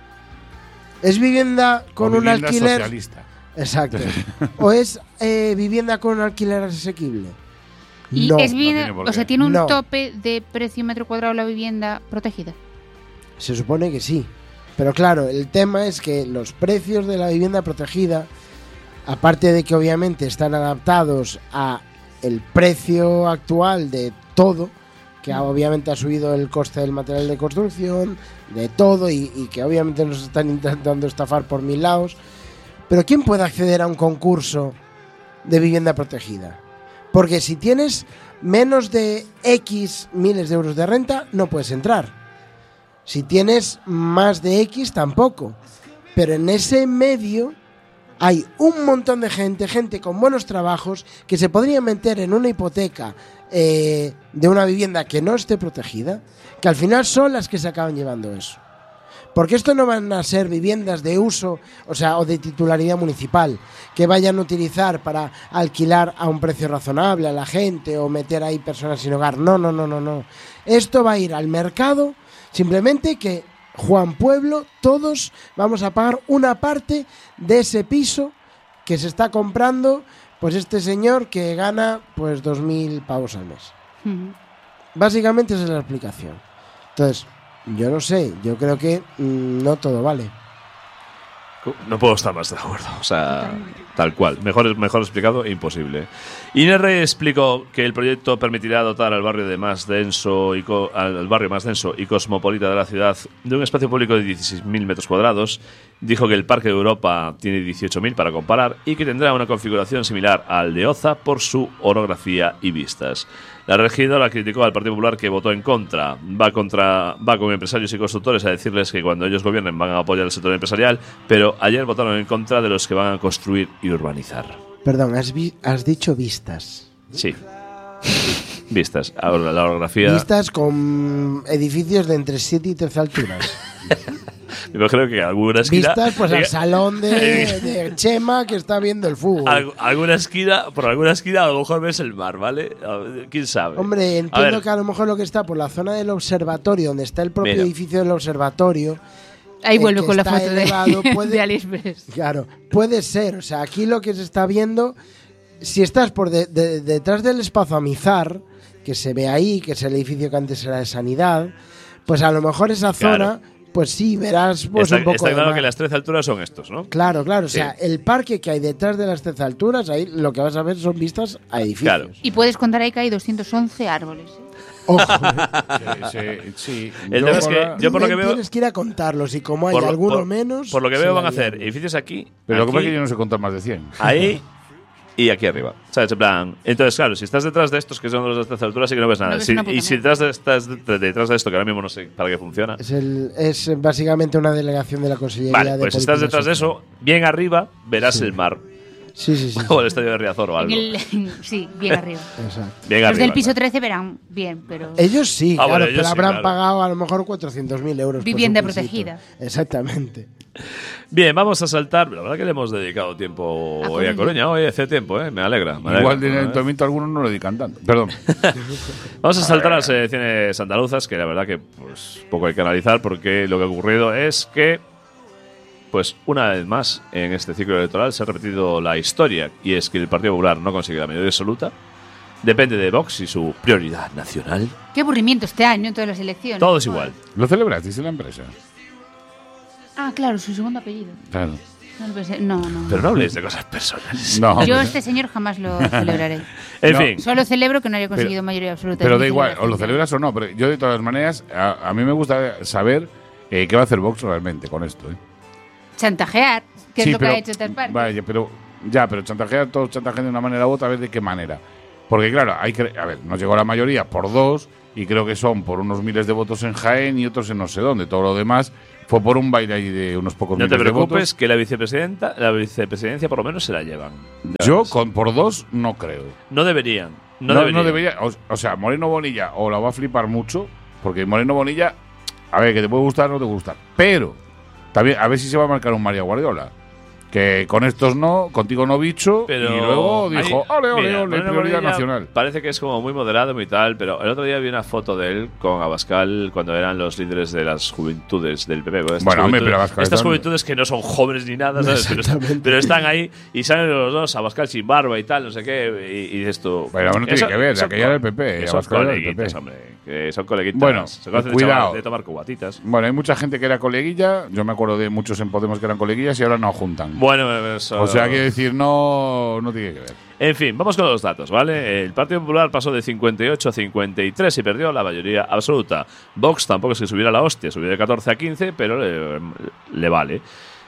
Speaker 1: ¿Es vivienda con
Speaker 2: O
Speaker 1: un
Speaker 2: vivienda
Speaker 1: alquiler?
Speaker 2: socialista.
Speaker 1: Exacto. ¿O es eh, vivienda con un alquiler asequible?
Speaker 4: Y
Speaker 1: No,
Speaker 4: es
Speaker 2: no
Speaker 4: vivienda,
Speaker 2: tiene por
Speaker 4: o sea,
Speaker 2: qué.
Speaker 4: tiene un
Speaker 1: No.
Speaker 4: tope de precio metro cuadrado la vivienda protegida.
Speaker 1: se supone que sí. Pero claro, el tema es que los precios de la vivienda protegida, aparte de que obviamente están adaptados a el precio actual de todo, que ha- obviamente ha subido el coste del material de construcción, de todo, y, y que obviamente nos están intentando estafar por mil lados. Pero ¿quién puede acceder a un concurso de vivienda protegida? Porque si tienes menos de X miles de euros de renta, no puedes entrar. Si tienes más de X, tampoco. Pero en ese medio hay un montón de gente, gente con buenos trabajos, que se podría meter en una hipoteca eh, de una vivienda que no esté protegida, que al final son las que se acaban llevando eso. Porque esto no van a ser viviendas de uso, o sea, o de titularidad municipal, que vayan a utilizar para alquilar a un precio razonable a la gente o meter ahí personas sin hogar. No, no, no, no, no. Esto va a ir al mercado, simplemente que Juan Pueblo, todos vamos a pagar una parte de ese piso que se está comprando, pues este señor que gana pues dos mil pavos al mes.
Speaker 4: Ujú.
Speaker 1: Básicamente esa es la explicación. Entonces, yo no sé, yo creo que mm, no todo vale.
Speaker 3: No puedo estar más de acuerdo. O sea, tal cual. Mejor, mejor explicado, imposible. Inés Rey explicó que el proyecto permitirá dotar al barrio de más denso y co- al barrio más denso y cosmopolita de la ciudad de un espacio público de dieciséis mil metros cuadrados. Dijo que el Parque de Europa tiene dieciocho mil para comparar y que tendrá una configuración similar al de Oza por su orografía y vistas. La regidora criticó al Partido Popular, que votó en contra. Va contra va con empresarios y constructores a decirles que cuando ellos gobiernen van a apoyar el sector empresarial, pero ayer votaron en contra de los que van a construir y urbanizar.
Speaker 1: Perdón, has, vi- has dicho vistas.
Speaker 3: Sí. Vistas. Ahora, la orografía.
Speaker 1: Vistas con edificios de entre siete y trece alturas.
Speaker 3: Yo creo que alguna esquina.
Speaker 1: Vistas pues al
Speaker 3: eh,
Speaker 1: salón de, de Chema que está viendo el fútbol.
Speaker 3: al- alguna esquina, por alguna esquina a lo mejor ves el mar, ¿vale? A ver, ¿quién sabe?
Speaker 1: Hombre,
Speaker 3: A
Speaker 1: entiendo
Speaker 3: ver,
Speaker 1: que a lo mejor lo que está por la zona del observatorio, donde está el propio
Speaker 3: Mira.
Speaker 1: edificio del observatorio.
Speaker 4: Ahí
Speaker 1: el
Speaker 4: vuelvo
Speaker 1: que
Speaker 4: con la
Speaker 1: está
Speaker 4: foto de,
Speaker 1: elevado puede-
Speaker 4: de AliExpress.
Speaker 1: Claro, puede ser. O sea, aquí lo que se está viendo, si estás por de- de- detrás del espacio Amizar, que se ve ahí, que es el edificio que antes era de Sanidad, pues a lo mejor esa zona, pues sí, verás pues
Speaker 3: está,
Speaker 1: un poco
Speaker 3: está
Speaker 1: de
Speaker 3: claro
Speaker 1: mar.
Speaker 3: que las trece alturas son estos, ¿no?
Speaker 1: Claro, claro. O
Speaker 3: Sí.
Speaker 1: sea, el parque que hay detrás de las trece alturas, ahí lo que vas a ver son vistas a edificios.
Speaker 3: Claro.
Speaker 4: Y puedes contar ahí que hay doscientos once árboles. ¿eh?
Speaker 1: Ojo, ¿eh?
Speaker 2: Sí, sí, sí.
Speaker 3: El
Speaker 2: Yo
Speaker 3: tema es
Speaker 2: por
Speaker 3: que
Speaker 2: la-
Speaker 3: yo por lo que veo.
Speaker 1: Tienes que ir a contarlos y como hay
Speaker 3: por lo-
Speaker 1: alguno
Speaker 3: por-
Speaker 1: menos...
Speaker 3: Por lo que
Speaker 1: se
Speaker 3: veo
Speaker 1: la
Speaker 3: van a hacer
Speaker 1: lían.
Speaker 3: edificios aquí.
Speaker 2: Pero lo que
Speaker 3: aquí,
Speaker 2: pasa es que yo no sé contar más de cien.
Speaker 3: ahí y aquí arriba. ¿Sabes? En plan. Entonces, claro, si estás detrás de estos que son los de trece alturas, sí que no ves nada.
Speaker 4: No ves
Speaker 3: Si-
Speaker 4: una puta
Speaker 3: y si detrás de, estás de- detrás de esto, que ahora mismo no sé para qué funciona.
Speaker 1: Es, el, es básicamente una delegación de la Consellería
Speaker 3: Vale,
Speaker 1: de
Speaker 3: pues si estás
Speaker 1: Política
Speaker 3: detrás de
Speaker 1: Social.
Speaker 3: eso, bien arriba verás
Speaker 1: Sí.
Speaker 3: el mar.
Speaker 1: Sí, sí, sí.
Speaker 3: O el estadio de Riazor o
Speaker 4: En
Speaker 3: algo.
Speaker 4: el, sí, bien arriba.
Speaker 1: Exacto.
Speaker 3: Bien
Speaker 4: Los
Speaker 3: arriba.
Speaker 4: del piso
Speaker 3: ¿no?
Speaker 4: trece verán bien, pero
Speaker 1: Ellos sí,
Speaker 3: Ah,
Speaker 1: claro,
Speaker 3: bueno,
Speaker 1: pero
Speaker 3: ellos sí,
Speaker 1: habrán
Speaker 3: claro.
Speaker 1: pagado a lo mejor cuatrocientos mil euros. por
Speaker 4: Vivienda
Speaker 1: su pisito.
Speaker 4: protegida.
Speaker 1: Exactamente.
Speaker 3: Bien, vamos a saltar. La verdad que le hemos dedicado tiempo
Speaker 4: A
Speaker 3: hoy a
Speaker 4: Coruña.
Speaker 3: Coruña. Hoy hace tiempo, ¿eh? Me alegra. Me alegra.
Speaker 2: Igual de en el
Speaker 3: ¿eh?
Speaker 2: ayuntamiento algunos no lo dedican tanto. Perdón.
Speaker 3: Vamos a saltar a las elecciones andaluzas, que la verdad que pues poco hay que analizar, porque lo que ha ocurrido es que, pues una vez más, en este ciclo electoral se ha repetido la historia, y es que el Partido Popular no consigue la mayoría absoluta, depende de Vox y su prioridad nacional.
Speaker 4: qué aburrimiento este año en todas las elecciones.
Speaker 3: Todo es
Speaker 4: Joder.
Speaker 3: igual.
Speaker 2: ¿Lo celebrasteis en la empresa?
Speaker 4: Ah, claro, su segundo apellido.
Speaker 2: Claro.
Speaker 4: No, pues, no, no.
Speaker 3: Pero no habléis de cosas personales.
Speaker 2: No,
Speaker 4: Yo
Speaker 2: pero-
Speaker 4: este señor jamás lo celebraré.
Speaker 3: En
Speaker 2: No.
Speaker 3: fin.
Speaker 4: Solo celebro que no haya conseguido mayoría absoluta.
Speaker 2: Pero
Speaker 4: Es
Speaker 2: da
Speaker 4: mi
Speaker 2: igual, o
Speaker 4: celebración.
Speaker 2: lo celebras o no, pero yo de todas maneras, a, a mí me gusta saber eh, qué va a hacer Vox realmente con esto. ¿eh?
Speaker 4: Chantajear, que
Speaker 2: Sí,
Speaker 4: es lo
Speaker 2: pero-
Speaker 4: que ha hecho otras partes.
Speaker 2: Vaya, pero ya, pero chantajear, todos chantajean de una manera u otra, a ver de qué manera. Porque claro, hay que, a ver, nos llegó la mayoría por dos y creo que son por unos miles de votos en Jaén y otros en no sé dónde. Todo lo demás fue por un baile ahí de unos pocos
Speaker 3: No te
Speaker 2: miles de
Speaker 3: preocupes,
Speaker 2: votos.
Speaker 3: que la vicepresidenta, la vicepresidencia por lo menos se la llevan. Ya
Speaker 2: Yo
Speaker 3: verás.
Speaker 2: con por dos no creo.
Speaker 3: No deberían. No,
Speaker 2: No,
Speaker 3: deberían.
Speaker 2: no debería. O, o sea, Moreno Bonilla o la va a flipar mucho, porque Moreno Bonilla, a ver, que te puede gustar o no te gusta. Pero, también, a ver si se va a marcar un María Guardiola. Que con estos no, contigo no bicho,
Speaker 3: Pero
Speaker 2: y luego dijo,
Speaker 3: ahí-
Speaker 2: ole, ole,
Speaker 3: mira,
Speaker 2: ole,
Speaker 3: Moreno
Speaker 2: prioridad
Speaker 3: Bonilla
Speaker 2: nacional.
Speaker 3: Parece que es como muy moderado, muy tal, pero el otro día vi una foto de él con Abascal cuando eran los líderes de las juventudes del P P. Estas
Speaker 2: Bueno, hombre,
Speaker 3: juventudes-
Speaker 2: pero Abascal
Speaker 3: Estas
Speaker 2: está-
Speaker 3: juventudes que no son jóvenes ni nada, ¿sabes? Pero,
Speaker 1: Exactamente.
Speaker 3: pero están ahí y salen los dos, Abascal sin barba y tal, no sé qué, y, y dices tú.
Speaker 2: Pero no tiene
Speaker 3: eso-
Speaker 2: que ver,
Speaker 3: son
Speaker 2: aquella era el
Speaker 3: co-
Speaker 2: P P,
Speaker 3: que son
Speaker 2: Abascal era el
Speaker 3: coleguitas,
Speaker 2: P P.
Speaker 3: hombre, que son coleguitas.
Speaker 2: Bueno,
Speaker 3: se conocen de
Speaker 2: cuidado.
Speaker 3: chaval- de tomar cubatitas.
Speaker 2: Bueno, hay mucha gente que era coleguilla, yo me acuerdo de muchos en Podemos que eran coleguillas y ahora no juntan.
Speaker 3: Bueno, eso-
Speaker 2: O sea, quiero decir, no, no tiene que ver.
Speaker 3: En fin, vamos con los datos, ¿vale? El Partido Popular pasó de cincuenta y ocho a cincuenta y tres y perdió la mayoría absoluta. Vox tampoco es que subiera la hostia, subió de catorce a quince, pero le, le vale.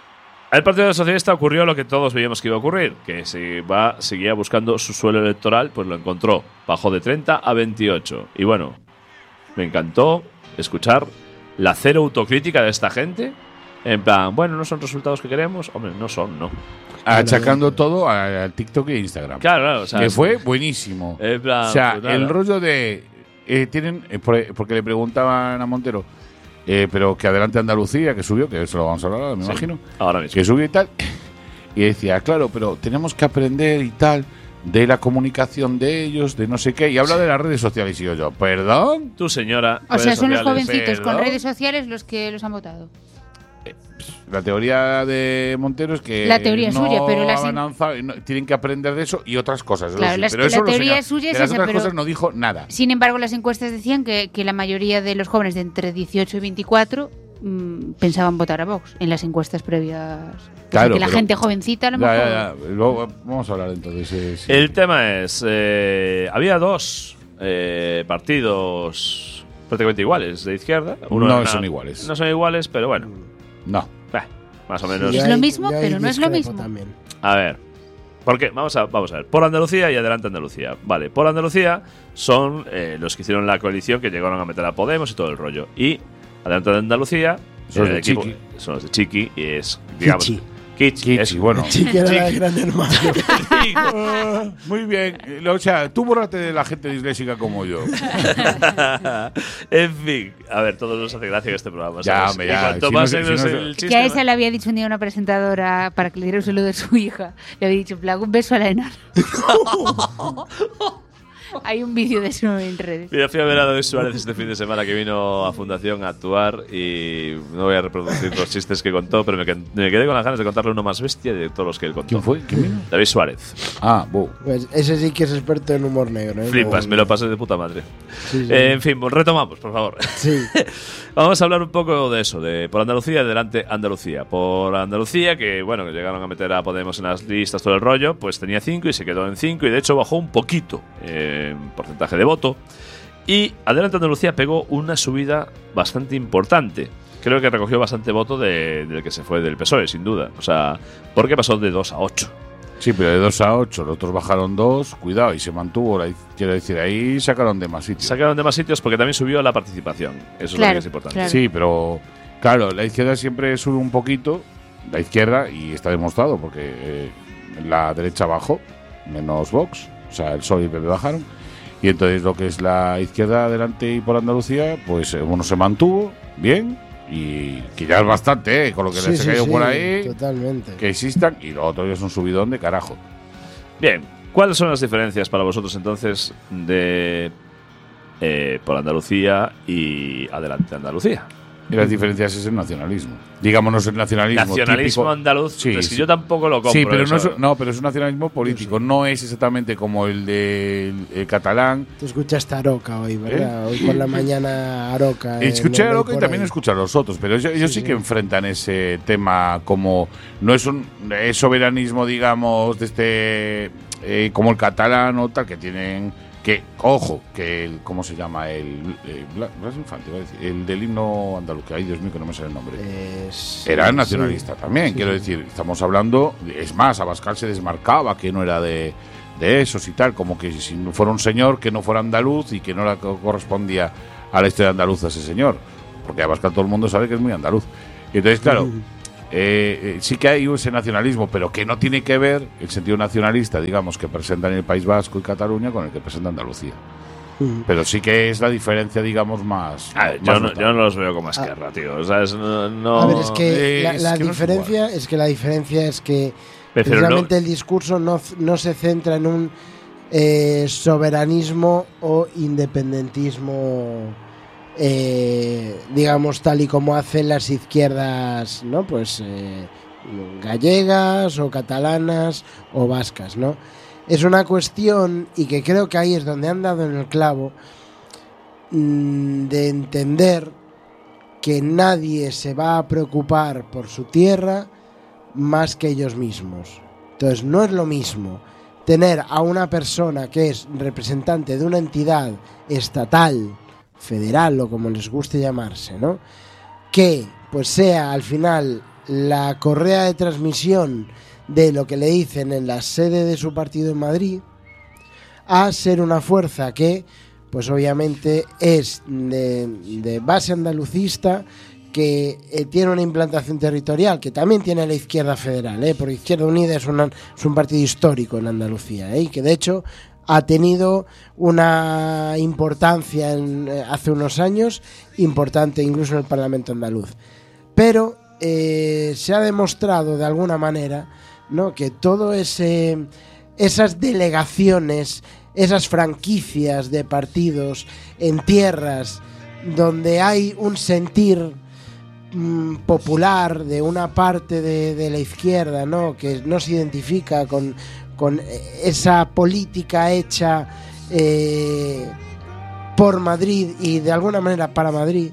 Speaker 3: Al Partido Socialista ocurrió lo que todos veíamos que iba a ocurrir, que si va, seguía buscando su suelo electoral, pues lo encontró. Bajó de treinta a veintiocho. Y bueno, me encantó escuchar la cero autocrítica de esta gente. En plan, bueno, no son resultados que queremos. Hombre, no son, no.
Speaker 2: Achacando todo a- al TikTok e Instagram.
Speaker 3: Claro, claro. O sea,
Speaker 2: que fue buenísimo.
Speaker 3: En plan,
Speaker 2: O sea,
Speaker 3: pues nada.
Speaker 2: el rollo de. eh, tienen eh, por- Porque le preguntaban a Montero, eh, pero que adelante Andalucía, que subió, que eso lo vamos a hablar ahora, me
Speaker 3: Sí,
Speaker 2: imagino.
Speaker 3: ahora mismo.
Speaker 2: Que subió y tal. Y decía, claro, pero tenemos que aprender y tal de la comunicación de ellos, de no sé qué. Y habla de las redes sociales. Y yo, yo, perdón.
Speaker 3: Tu señora.
Speaker 4: O sea,
Speaker 3: redes
Speaker 4: son los
Speaker 3: sociales.
Speaker 4: jovencitos con
Speaker 2: perdón.
Speaker 4: redes sociales los que los han votado.
Speaker 2: La teoría de Montero es que
Speaker 4: La teoría es
Speaker 2: no
Speaker 4: suya, pero las
Speaker 2: han
Speaker 4: in-
Speaker 2: avanzado y no- tienen que aprender de eso y otras cosas. eso
Speaker 4: Claro,
Speaker 2: sí,
Speaker 4: las-
Speaker 2: pero
Speaker 4: la
Speaker 2: eso lo
Speaker 4: teoría
Speaker 2: señala.
Speaker 4: suya es
Speaker 2: de las
Speaker 4: esa,
Speaker 2: otras
Speaker 4: pero-
Speaker 2: cosas no dijo nada.
Speaker 4: Sin embargo, las encuestas decían que, que la mayoría de los jóvenes de entre dieciocho y veinticuatro mm, pensaban votar a Vox en las encuestas previas. O sea,
Speaker 2: Claro,
Speaker 4: que la
Speaker 2: pero-
Speaker 4: gente jovencita a lo
Speaker 2: Ya,
Speaker 4: mejor.
Speaker 2: ya, ya. Luego vamos a hablar entonces. eh, sí.
Speaker 3: El tema es, eh, había dos eh, partidos prácticamente iguales de izquierda.
Speaker 2: No
Speaker 3: era-
Speaker 2: son iguales.
Speaker 3: No son iguales, pero bueno,
Speaker 2: No.
Speaker 3: bah, más o menos.
Speaker 4: Es
Speaker 1: Yo
Speaker 4: lo
Speaker 1: ahí-
Speaker 4: mismo,
Speaker 1: yo ahí
Speaker 4: pero no es lo
Speaker 1: discrepo
Speaker 4: mismo.
Speaker 1: también.
Speaker 3: A ver, ¿por qué? Vamos a, vamos a ver. Por Andalucía y Adelante Andalucía. Vale, por Andalucía son eh, los que hicieron la coalición que llegaron a meter a Podemos y todo el rollo. Y Adelante Andalucía
Speaker 2: Son los
Speaker 3: el
Speaker 2: de
Speaker 3: equipo-
Speaker 2: Chiqui.
Speaker 3: son los de Chiqui y es, digamos,
Speaker 1: Kichi.
Speaker 3: Kichi.
Speaker 2: Kichi,
Speaker 3: es-
Speaker 2: bueno.
Speaker 1: Chiqui era la de
Speaker 3: Chiqui.
Speaker 1: Gran Hermano.
Speaker 2: Ah, muy bien. Eh, O sea, tú bórrate de la gente disléxica como yo.
Speaker 3: En fin, a ver, todos nos hace gracia este programa.
Speaker 2: Ya,
Speaker 3: ¿sabes?
Speaker 2: hombre,
Speaker 3: Y
Speaker 2: ya.
Speaker 3: cuanto
Speaker 2: Si no
Speaker 3: más
Speaker 2: se-
Speaker 3: se
Speaker 2: si
Speaker 3: nos
Speaker 2: no se-
Speaker 3: el chiste,
Speaker 4: Que a esa le había dicho un día una presentadora para que le diera un saludo a su hija. Le había dicho, en plan, un beso a la enana. Hay un vídeo de eso en redes.
Speaker 3: Mira, fui a ver a David Suárez este fin de semana que vino a Fundación a actuar y no voy a reproducir los chistes que contó, pero me, qued- me quedé con las ganas de contarle uno más bestia de todos los que él contó.
Speaker 2: ¿Quién fue? ¿Quién vino?
Speaker 3: David Suárez.
Speaker 2: Ah, bu.
Speaker 1: Pues ese sí que es experto en humor negro. ¿eh?
Speaker 3: Flipas,
Speaker 1: No-
Speaker 3: me lo pasé de puta madre.
Speaker 1: Sí, sí.
Speaker 3: Eh, en fin, pues retomamos, por favor.
Speaker 1: Sí.
Speaker 3: Vamos a hablar un poco de eso, de por Andalucía y adelante Andalucía. Por Andalucía, que bueno, que llegaron a meter a Podemos en las listas, todo el rollo, pues tenía cinco y se quedó en cinco y de hecho bajó un poquito eh, en porcentaje de voto. Y adelante Andalucía pegó una subida bastante importante. Creo que recogió bastante voto de- del que se fue del P S O E, sin duda. O sea, porque pasó de dos a ocho.
Speaker 2: Sí, pero de dos a ocho, los otros bajaron dos, cuidado, y se mantuvo. la- Quiero decir, ahí sacaron de más sitios.
Speaker 3: Sacaron de más sitios porque también subió la participación. Eso es lo
Speaker 4: Claro,
Speaker 3: que es importante.
Speaker 4: claro.
Speaker 2: Sí, pero claro, la izquierda siempre sube un poquito, la izquierda, y está demostrado, porque eh, la derecha bajó, menos Vox, o sea, el P S O E y el P P bajaron, y entonces lo que es la izquierda adelante y por Andalucía, pues eh, uno se mantuvo bien, y que ya es bastante, eh, con lo que
Speaker 1: Sí,
Speaker 2: les ha
Speaker 1: sí,
Speaker 2: caído
Speaker 1: sí,
Speaker 2: por ahí,
Speaker 1: Totalmente.
Speaker 2: que existan, y lo otro ya es un subidón de carajo.
Speaker 3: Bien, ¿cuáles son las diferencias para vosotros entonces de eh, por Andalucía y adelante Andalucía?
Speaker 2: Y las diferencias es el nacionalismo. Digamos, no es el nacionalismo
Speaker 3: Nacionalismo
Speaker 2: típico.
Speaker 3: andaluz,
Speaker 2: Sí,
Speaker 3: es que
Speaker 2: sí.
Speaker 3: yo tampoco lo compro.
Speaker 2: Sí, pero no
Speaker 3: eso.
Speaker 2: es, no, pero es un nacionalismo político. No es exactamente como el del de, catalán.
Speaker 1: Te escuchaste a Aroca hoy, ¿verdad? ¿Eh? Hoy por la mañana Aroca.
Speaker 2: Escuché a Aroca y también
Speaker 1: ahí.
Speaker 2: escuché a los otros, pero ellos, ellos sí, sí, sí que enfrentan ese tema como. No es un es soberanismo, digamos, de este. Eh, como el catalán o tal, que tienen. Que, ojo, que el, ¿cómo se llama? El, el Blas Infante, iba a decir, el del himno andaluz, que ay Dios mío que no me sale el nombre. Eh, sí, era nacionalista sí, también, sí, quiero sí. decir, estamos hablando, es más, Abascal se desmarcaba que no era de, de esos y tal, como que si fuera un señor que no fuera andaluz y que no le correspondía a la historia andaluza ese señor, porque Abascal todo el mundo sabe que es muy andaluz. Y entonces, claro, mm. Eh, eh, sí que hay ese nacionalismo, pero que no tiene que ver el sentido nacionalista, digamos, que presentan el País Vasco y Cataluña con el que presenta Andalucía. Mm. Pero sí que es la diferencia, digamos, más.
Speaker 3: A ver, más yo, no, yo no los veo como Esquerra, ah. tío. O sea, es, no, no,
Speaker 1: a ver, es que
Speaker 2: eh,
Speaker 1: la,
Speaker 2: es
Speaker 1: la
Speaker 2: que
Speaker 1: diferencia
Speaker 2: no es,
Speaker 1: es que la diferencia es que
Speaker 3: pero
Speaker 1: precisamente
Speaker 3: no,
Speaker 1: el discurso no, no se centra en un eh, soberanismo o independentismo. Eh, digamos tal y como hacen las izquierdas, ¿no? Pues eh, gallegas o catalanas o vascas, ¿no? Es una cuestión, y que creo que ahí es donde han dado en el clavo, mmm, de entender que nadie se va a preocupar por su tierra más que ellos mismos. Entonces no es lo mismo tener a una persona que es representante de una entidad estatal, federal o como les guste llamarse, ¿no? Que pues sea al final la correa de transmisión de lo que le dicen en la sede de su partido en Madrid, a ser una fuerza que pues obviamente es de, de base andalucista, que eh, tiene una implantación territorial que también tiene la izquierda federal, ¿eh? Porque Izquierda Unida es, una, es un partido histórico en Andalucía, ¿eh? Y que de hecho ha tenido una importancia en, eh, hace unos años, importante incluso en el Parlamento andaluz. Pero eh, se ha demostrado de alguna manera, ¿no?, que todo ese esas delegaciones, esas franquicias de partidos en tierras donde hay un sentir mmm, popular de una parte de, de la izquierda, ¿no?, que no se identifica con con esa política hecha eh, por Madrid y de alguna manera para Madrid,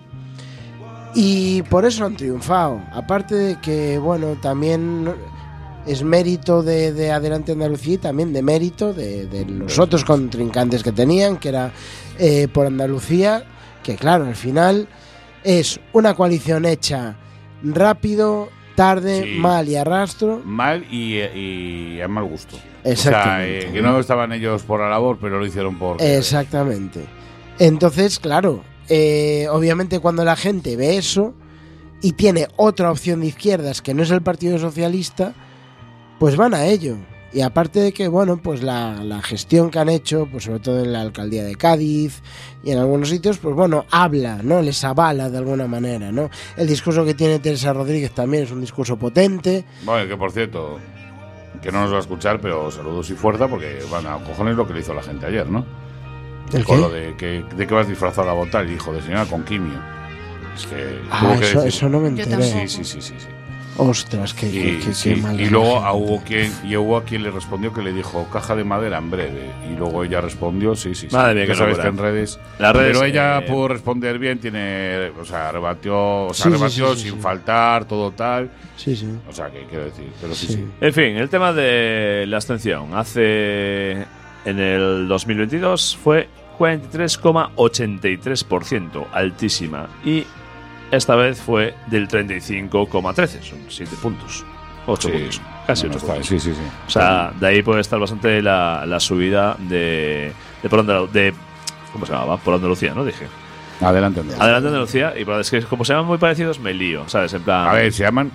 Speaker 1: y por eso han triunfado. Aparte de que, bueno, también es mérito de, de Adelante Andalucía y también de mérito de, de los otros contrincantes que tenían, que era eh, por Andalucía, que claro, al final es una coalición hecha rápido, tarde, sí, mal y arrastro.
Speaker 2: Mal y, y a mal gusto.
Speaker 1: Exactamente.
Speaker 2: O sea, eh, que no estaban ellos por la labor, pero lo hicieron por...
Speaker 1: Exactamente. Entonces, claro, eh, obviamente cuando la gente ve eso y tiene otra opción de izquierdas que no es el Partido Socialista, pues van a ello. Y aparte de que, bueno, pues la, la gestión que han hecho, pues sobre todo en la alcaldía de Cádiz y en algunos sitios, pues bueno, habla, ¿no? Les avala de alguna manera, ¿no? El discurso que tiene Teresa Rodríguez también es un discurso potente.
Speaker 2: Bueno, que por cierto, que no nos va a escuchar, pero saludos y fuerza, porque van a cojones lo que le hizo la gente ayer, ¿no?
Speaker 1: ¿El
Speaker 2: Con
Speaker 1: qué?
Speaker 2: lo de que, de que vas disfrazado a votar, hijo de señora, con quimio. Es que
Speaker 1: ah,
Speaker 2: tuvo que
Speaker 1: eso,
Speaker 2: decir.
Speaker 1: eso no me
Speaker 4: Yo
Speaker 1: enteré.
Speaker 2: Sí, sí, sí, sí, sí.
Speaker 1: Ostras, qué,
Speaker 2: Y,
Speaker 1: qué, qué,
Speaker 2: sí,
Speaker 1: qué mal.
Speaker 2: y luego a hubo quien y hubo a quien le respondió que le dijo caja de madera en breve, y luego ella respondió sí sí sí.
Speaker 3: Madre mía,
Speaker 2: ya
Speaker 3: que
Speaker 2: sabes
Speaker 3: locura.
Speaker 2: que en redes,
Speaker 3: Las redes,
Speaker 2: pero ella
Speaker 3: eh,
Speaker 2: pudo responder bien, tiene, o sea, rebatió, o sea,
Speaker 1: Sí, sí,
Speaker 2: rebatió
Speaker 1: sí, sí,
Speaker 2: sin
Speaker 1: sí.
Speaker 2: faltar, todo tal,
Speaker 1: Sí, sí.
Speaker 2: o sea, que quiero decir, pero sí
Speaker 1: Sí.
Speaker 2: sí.
Speaker 3: En fin, el tema de la abstención. Hace. En el dos mil veintidós fue cuarenta y tres coma ochenta y tres por ciento, altísima. Y esta vez fue del treinta y cinco coma trece, son siete puntos. ocho
Speaker 2: Sí,
Speaker 3: puntos, casi
Speaker 2: no, no
Speaker 3: ocho
Speaker 2: está,
Speaker 3: puntos.
Speaker 2: sí, sí, sí.
Speaker 3: O sea, de ahí puede estar bastante la, la subida de, de, por Andalu- de. ¿Cómo se llamaba? Por Andalucía, ¿no? Dije.
Speaker 2: Adelante, Andrés.
Speaker 3: Adelante Andalucía. Y por- es que como se llaman muy parecidos, me lío, ¿sabes? En plan.
Speaker 2: A ver, se llaman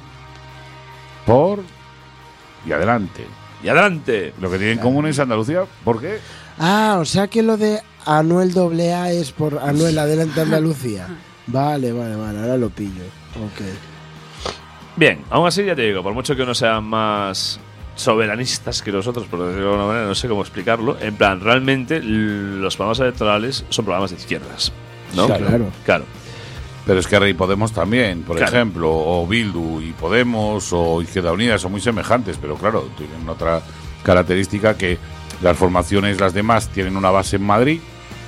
Speaker 2: por y adelante.
Speaker 3: ¡Y adelante!
Speaker 2: Lo que tienen en común es Andalucía, ¿por qué?
Speaker 1: Ah, o sea que lo de Anuel doble A es por Anuel Adelante Andalucía. Vale, vale, vale, ahora lo pillo. Ok.
Speaker 3: Bien, aún así ya te digo, por mucho que uno sean más soberanistas que nosotros, por decirlo de alguna manera, no sé cómo explicarlo. En plan, realmente l- los programas electorales son programas de izquierdas, ¿no?
Speaker 1: Sí, claro.
Speaker 3: Claro.
Speaker 2: Pero es que Rey Podemos también, por
Speaker 3: Claro.
Speaker 2: ejemplo, o Bildu y Podemos o Izquierda Unida son muy semejantes, pero claro, tienen otra característica que las formaciones, las demás, tienen una base en Madrid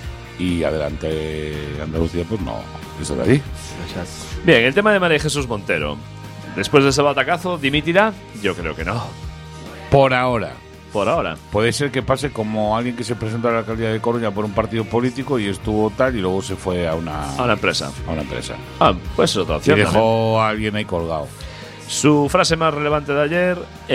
Speaker 2: y adelante Andalucía, pues no, es de allí.
Speaker 3: Bien, el tema de María Jesús Montero. Después de ese batacazo, ¿dimitirá? Yo creo que no.
Speaker 2: Por ahora.
Speaker 3: Por ahora.
Speaker 2: Puede ser que pase como alguien que se presentó a la alcaldía de Coruña por un partido político y estuvo tal y luego se fue a una,
Speaker 3: A una empresa.
Speaker 2: a una empresa.
Speaker 3: Ah, pues es otra
Speaker 2: Y
Speaker 3: opción. también.
Speaker 2: dejó a alguien ahí colgado.
Speaker 3: Su frase más relevante de ayer,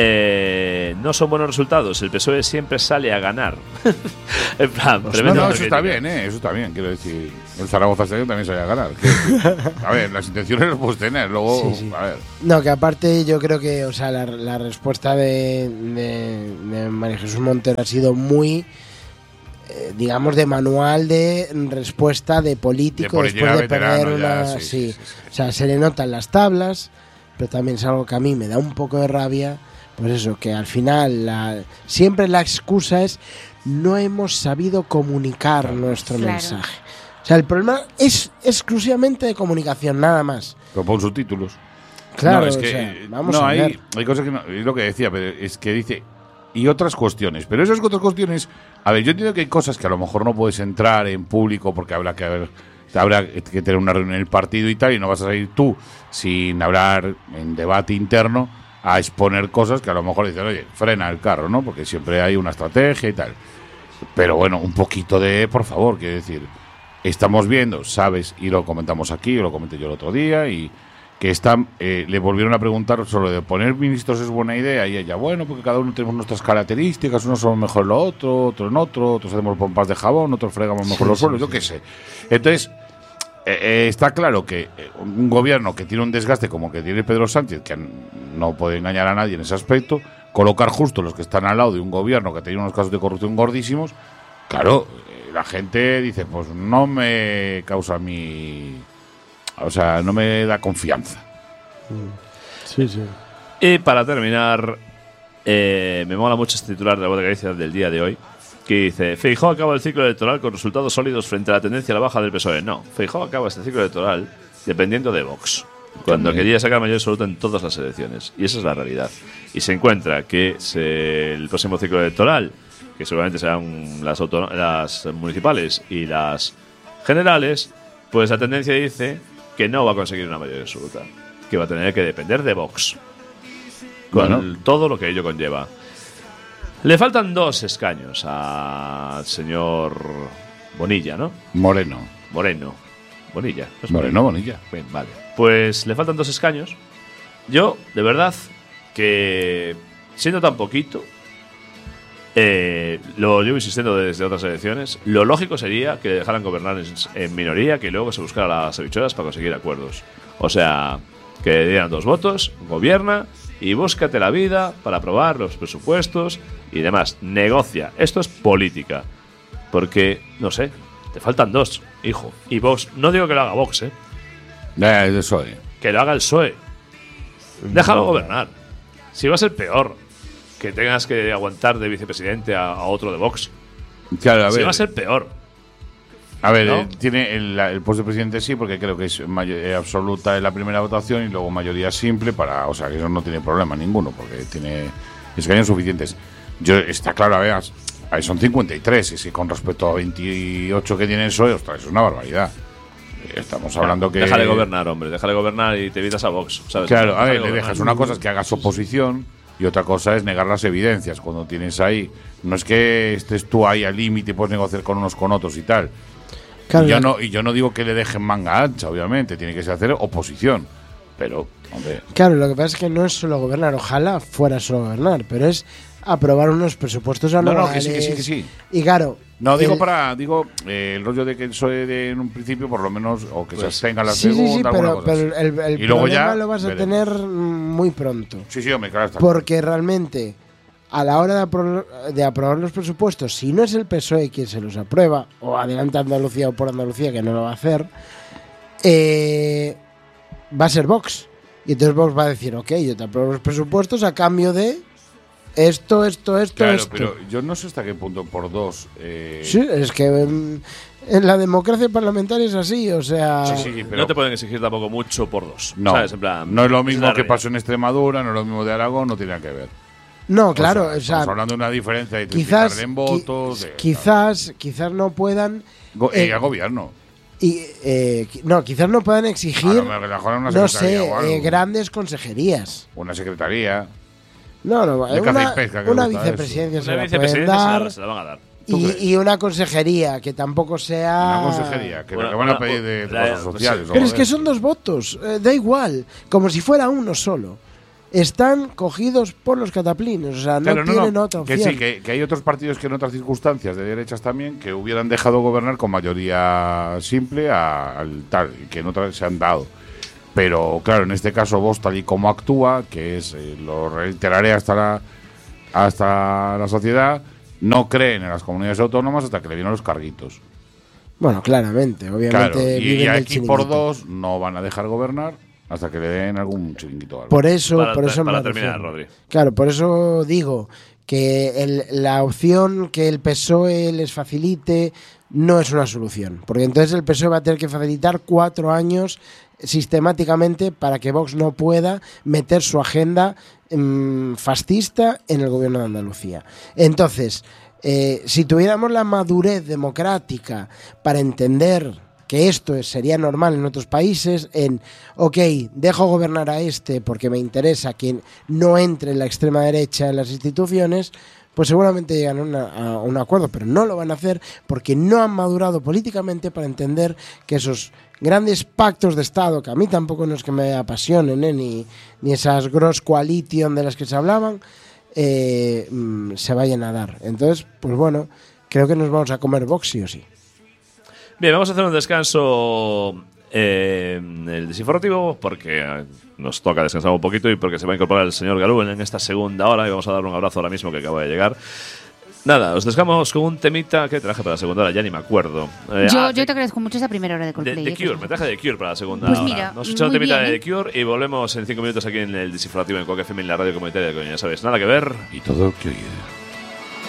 Speaker 3: eh, no son buenos resultados, el P S O E siempre sale a ganar. En plan,
Speaker 2: No,
Speaker 3: tremenda
Speaker 2: no, eso está
Speaker 3: autocrítica.
Speaker 2: bien, ¿eh? Eso está bien, quiero decir. El Zaragoza este año también se va a ganar. Quiero decir, a ver, las intenciones las puedes tener, luego,
Speaker 1: Sí, sí.
Speaker 2: a ver.
Speaker 1: No, que aparte yo creo que, o sea, la, la respuesta de, de, de María Jesús Montero ha sido muy, eh, digamos, de manual de respuesta de político
Speaker 2: De
Speaker 1: después de
Speaker 2: veterano
Speaker 1: perder
Speaker 2: ya,
Speaker 1: una...
Speaker 2: sí,
Speaker 1: sí,
Speaker 2: sí, sí, sí.
Speaker 1: O sea, se le notan las tablas, pero también es algo que a mí me da un poco de rabia, pues eso, que al final la, siempre la excusa es no hemos sabido comunicar nuestro
Speaker 4: Claro.
Speaker 1: mensaje. O sea, el problema es exclusivamente de comunicación, nada más.
Speaker 2: Pero pon subtítulos.
Speaker 1: Claro,
Speaker 2: no, es
Speaker 1: o
Speaker 2: que,
Speaker 1: sea,
Speaker 2: eh,
Speaker 1: vamos
Speaker 2: no,
Speaker 1: a
Speaker 2: hay,
Speaker 1: ver.
Speaker 2: hay cosas que no, es lo que decía, pero es que dice, y otras cuestiones. Pero esas otras cuestiones, a ver, yo entiendo que hay cosas que a lo mejor no puedes entrar en público porque habrá que haber, habrá que tener una reunión en el partido y tal, y no vas a salir tú sin hablar en debate interno a exponer cosas que a lo mejor dicen, oye, frena el carro, ¿no? Porque siempre hay una estrategia y tal. Pero bueno, un poquito de, por favor, quiero decir, estamos viendo, sabes, y lo comentamos aquí, lo comenté yo el otro día, y que están, eh, le volvieron a preguntar sobre de poner ministros es buena idea, y ella, bueno, porque cada uno tenemos nuestras características, unos somos mejor en lo otro, otro en otro, otros hacemos pompas de jabón, otros fregamos mejor
Speaker 1: Sí,
Speaker 2: los
Speaker 1: sí,
Speaker 2: suelos,
Speaker 1: sí.
Speaker 2: yo qué sé. Entonces, eh, eh, está claro que eh, un gobierno que tiene un desgaste como que tiene Pedro Sánchez, que n- no puede engañar a nadie en ese aspecto, colocar justo los que están al lado de un gobierno que tiene unos casos de corrupción gordísimos, claro, eh, la gente dice, pues no me causa mi... O sea, no me da confianza.
Speaker 1: Sí, sí.
Speaker 3: Y para terminar, eh, me mola mucho este titular de la voz de Galicia del día de hoy, que dice: Feijóo acaba el ciclo electoral con resultados sólidos frente a la tendencia a la baja del P S O E. No, Feijóo acaba este ciclo electoral dependiendo de Vox, cuando
Speaker 2: También.
Speaker 3: quería sacar mayoría absoluta en todas las elecciones. Y esa es la realidad. Y se encuentra que se- el próximo ciclo electoral, que seguramente serán las, auto- las municipales y las generales, pues la tendencia dice que no va a conseguir una mayoría absoluta, que va a tener que depender de Vox, con
Speaker 2: Bueno.
Speaker 3: todo lo que ello conlleva. Le faltan dos escaños al señor Bonilla, ¿no?
Speaker 2: Moreno.
Speaker 3: Moreno. Bonilla. ¿no es
Speaker 2: Moreno Bonilla.
Speaker 3: Bien, vale. Pues le faltan dos escaños. Yo, de verdad, que siendo tan poquito, eh, lo llevo insistiendo desde otras elecciones, lo lógico sería que le dejaran gobernar en, en minoría, que luego se buscara las habichuelas para conseguir acuerdos. O sea, que le dieran dos votos, gobierna y búscate la vida para aprobar los presupuestos y demás. Negocia. Esto es política. Porque, no sé, te faltan dos, hijo. Y Vox, no digo que lo haga Vox, ¿eh?
Speaker 2: Eh, de eso, eh.
Speaker 3: Que lo haga el P S O E. Déjalo gobernar. Si va a ser peor que tengas que aguantar de vicepresidente a, a otro de Vox.
Speaker 2: Claro, a
Speaker 3: Si
Speaker 2: ver,
Speaker 3: va a ser peor.
Speaker 2: a ver,
Speaker 3: ¿no?
Speaker 2: eh, tiene el, la- el puesto de presidente sí, porque creo que es mayoría absoluta en la primera votación y luego mayoría simple para, o sea, que eso no tiene problema ninguno, porque tiene escaños suficientes. Yo está claro, veas, ahí son cincuenta y tres, y si con respecto a veintiocho que tiene el P S O E, ostras, es una barbaridad. Eh, Estamos hablando que
Speaker 3: Déjale gobernar, hombre. Déjale gobernar y te evitas a Vox. ¿sabes?
Speaker 2: Claro, a
Speaker 3: Déjale
Speaker 2: ver, le
Speaker 3: gobernar.
Speaker 2: dejas una cosa es que hagas oposición y otra cosa es negar las evidencias. Cuando tienes ahí, no es que estés tú ahí al límite y puedes negociar con unos con otros y tal.
Speaker 1: Claro,
Speaker 2: y, yo
Speaker 1: la-
Speaker 2: no, y yo no digo que le dejen manga ancha, obviamente, tiene que ser hacer oposición. Pero, hombre,
Speaker 1: Claro, lo que pasa es que no es solo gobernar, ojalá fuera solo gobernar, pero es aprobar unos presupuestos
Speaker 2: no,
Speaker 1: anuales.
Speaker 2: no, que sí, que sí, que sí.
Speaker 1: Y claro,
Speaker 2: No, digo
Speaker 1: el-
Speaker 2: para, digo, eh, el rollo de que el P S O E de, en un principio, por lo menos, o que se abstenga la
Speaker 1: Sí, sí,
Speaker 2: segunda,
Speaker 1: sí,
Speaker 2: alguna
Speaker 1: pero,
Speaker 2: cosa
Speaker 1: pero
Speaker 2: así.
Speaker 1: el, el
Speaker 2: Y luego
Speaker 1: problema
Speaker 2: ya
Speaker 1: lo vas a
Speaker 2: veremos.
Speaker 1: tener mm, muy pronto.
Speaker 2: Sí, sí, hombre, claro, está
Speaker 1: Porque realmente, a la hora de, apro- de aprobar los presupuestos, si no es el P S O E quien se los aprueba, o adelante Andalucía o por Andalucía, que no lo va a hacer, eh, va a ser Vox. Y entonces Vox va a decir, ok, yo te apruebo los presupuestos a cambio de esto, esto, esto,
Speaker 2: Claro,
Speaker 1: esto.
Speaker 2: pero yo no sé hasta qué punto por dos. Eh,
Speaker 1: Sí, es que mm, en la democracia parlamentaria es así, o sea.
Speaker 2: sí, sí, pero
Speaker 3: No te pueden exigir tampoco mucho por dos.
Speaker 2: no,
Speaker 3: ¿Sabes? En plan,
Speaker 2: no es lo
Speaker 3: esa
Speaker 2: mismo
Speaker 3: la
Speaker 2: que
Speaker 3: realidad.
Speaker 2: pasó en Extremadura, no es lo mismo de Aragón, no tiene nada que ver.
Speaker 1: No, claro,
Speaker 2: o sea,
Speaker 1: o sea,
Speaker 2: estamos hablando de una diferencia de
Speaker 1: quizás,
Speaker 2: triplicar en votos. de-
Speaker 1: quizás, quizás no puedan.
Speaker 2: Go-
Speaker 1: eh,
Speaker 2: y al gobierno.
Speaker 1: y, eh, qui- no, quizás no puedan exigir,
Speaker 2: A lo mejor una
Speaker 1: no
Speaker 2: secretaría
Speaker 1: sé,
Speaker 2: o algo.
Speaker 1: eh, grandes consejerías.
Speaker 2: Una secretaría.
Speaker 1: No, no,
Speaker 2: De caza
Speaker 1: una,
Speaker 2: y pesca, que
Speaker 1: una
Speaker 2: gusta
Speaker 1: vicepresidencia se
Speaker 3: Una
Speaker 1: la pueden
Speaker 3: vicepresidencia se
Speaker 1: dar
Speaker 3: la, se la van a dar.
Speaker 2: ¿Tú
Speaker 1: y,
Speaker 2: crees?
Speaker 1: y una consejería que tampoco sea.
Speaker 2: Una consejería, que
Speaker 3: Una-
Speaker 2: lo que van a
Speaker 3: una-
Speaker 2: pedir de
Speaker 3: la-
Speaker 2: cosas sociales.
Speaker 3: pues
Speaker 2: o
Speaker 1: Pero es
Speaker 2: joder.
Speaker 1: que son dos votos, eh, da igual, como si fuera uno solo. Están cogidos por los cataplines, o sea, no
Speaker 2: Claro,
Speaker 1: tienen otra
Speaker 2: que
Speaker 1: opción.
Speaker 2: sí, que, que hay otros partidos que en otras circunstancias de derechas también que hubieran dejado gobernar con mayoría simple a- al tal, y que en otras se han dado. Pero claro, en este caso Vox tal y como actúa, que es, eh, lo reiteraré hasta la, hasta la sociedad, no creen en las comunidades autónomas hasta que le vienen los carguitos.
Speaker 1: Bueno, claramente, obviamente.
Speaker 2: Claro, y,
Speaker 1: viven
Speaker 2: y
Speaker 1: del
Speaker 2: aquí por
Speaker 1: chiringuito.
Speaker 2: dos no van a dejar gobernar hasta que le den algún chiringuito o algo.
Speaker 1: Por eso,
Speaker 3: Para-
Speaker 1: por eso
Speaker 3: para
Speaker 1: me
Speaker 3: terminar,
Speaker 1: refiero.
Speaker 3: Rodri.
Speaker 1: Claro, por eso digo que el- la opción que el P S O E les facilite no es una solución, porque entonces el P S O E va a tener que facilitar cuatro años sistemáticamente para que Vox no pueda meter su agenda mm, fascista en el gobierno de Andalucía. Entonces, eh, si tuviéramos la madurez democrática para entender que esto es- sería normal en otros países, en, ok, dejo gobernar a este porque me interesa que no entre en la extrema derecha en las instituciones, pues seguramente llegan a, una- a un acuerdo, pero no lo van a hacer porque no han madurado políticamente para entender que esos grandes pactos de Estado, que a mí tampoco no es que me apasionen, ¿eh? ni, ni esas gross coalition de las que se hablaban, eh, mm, se vayan a dar. Entonces, pues bueno, creo que nos vamos a comer Vox sí o sí.
Speaker 3: Bien, vamos a hacer un descanso eh, en el desinformativo porque eh, nos toca descansar un poquito y porque se va a incorporar el señor Garú en esta segunda hora y vamos a dar un abrazo ahora mismo que acaba de llegar. Nada, os dejamos con un temita que traje para la segunda hora, ya ni me acuerdo. Eh,
Speaker 4: Yo,
Speaker 3: ah,
Speaker 4: yo
Speaker 3: de-
Speaker 4: te agradezco mucho esa primera hora de
Speaker 3: de,
Speaker 4: Coldplay.
Speaker 3: de
Speaker 4: eh,
Speaker 3: Cure,
Speaker 4: por
Speaker 3: me traje de Cure para la segunda
Speaker 4: Pues
Speaker 3: hora.
Speaker 4: mira,
Speaker 3: Nos echamos un
Speaker 4: muy
Speaker 3: temita
Speaker 4: bien,
Speaker 3: de
Speaker 4: ¿eh?
Speaker 3: Cure y volvemos en cinco minutos aquí en el desinformativo en Quack F M en la radio comunitaria de Coña, ¿sabes? Nada que ver.
Speaker 2: Y todo que oír.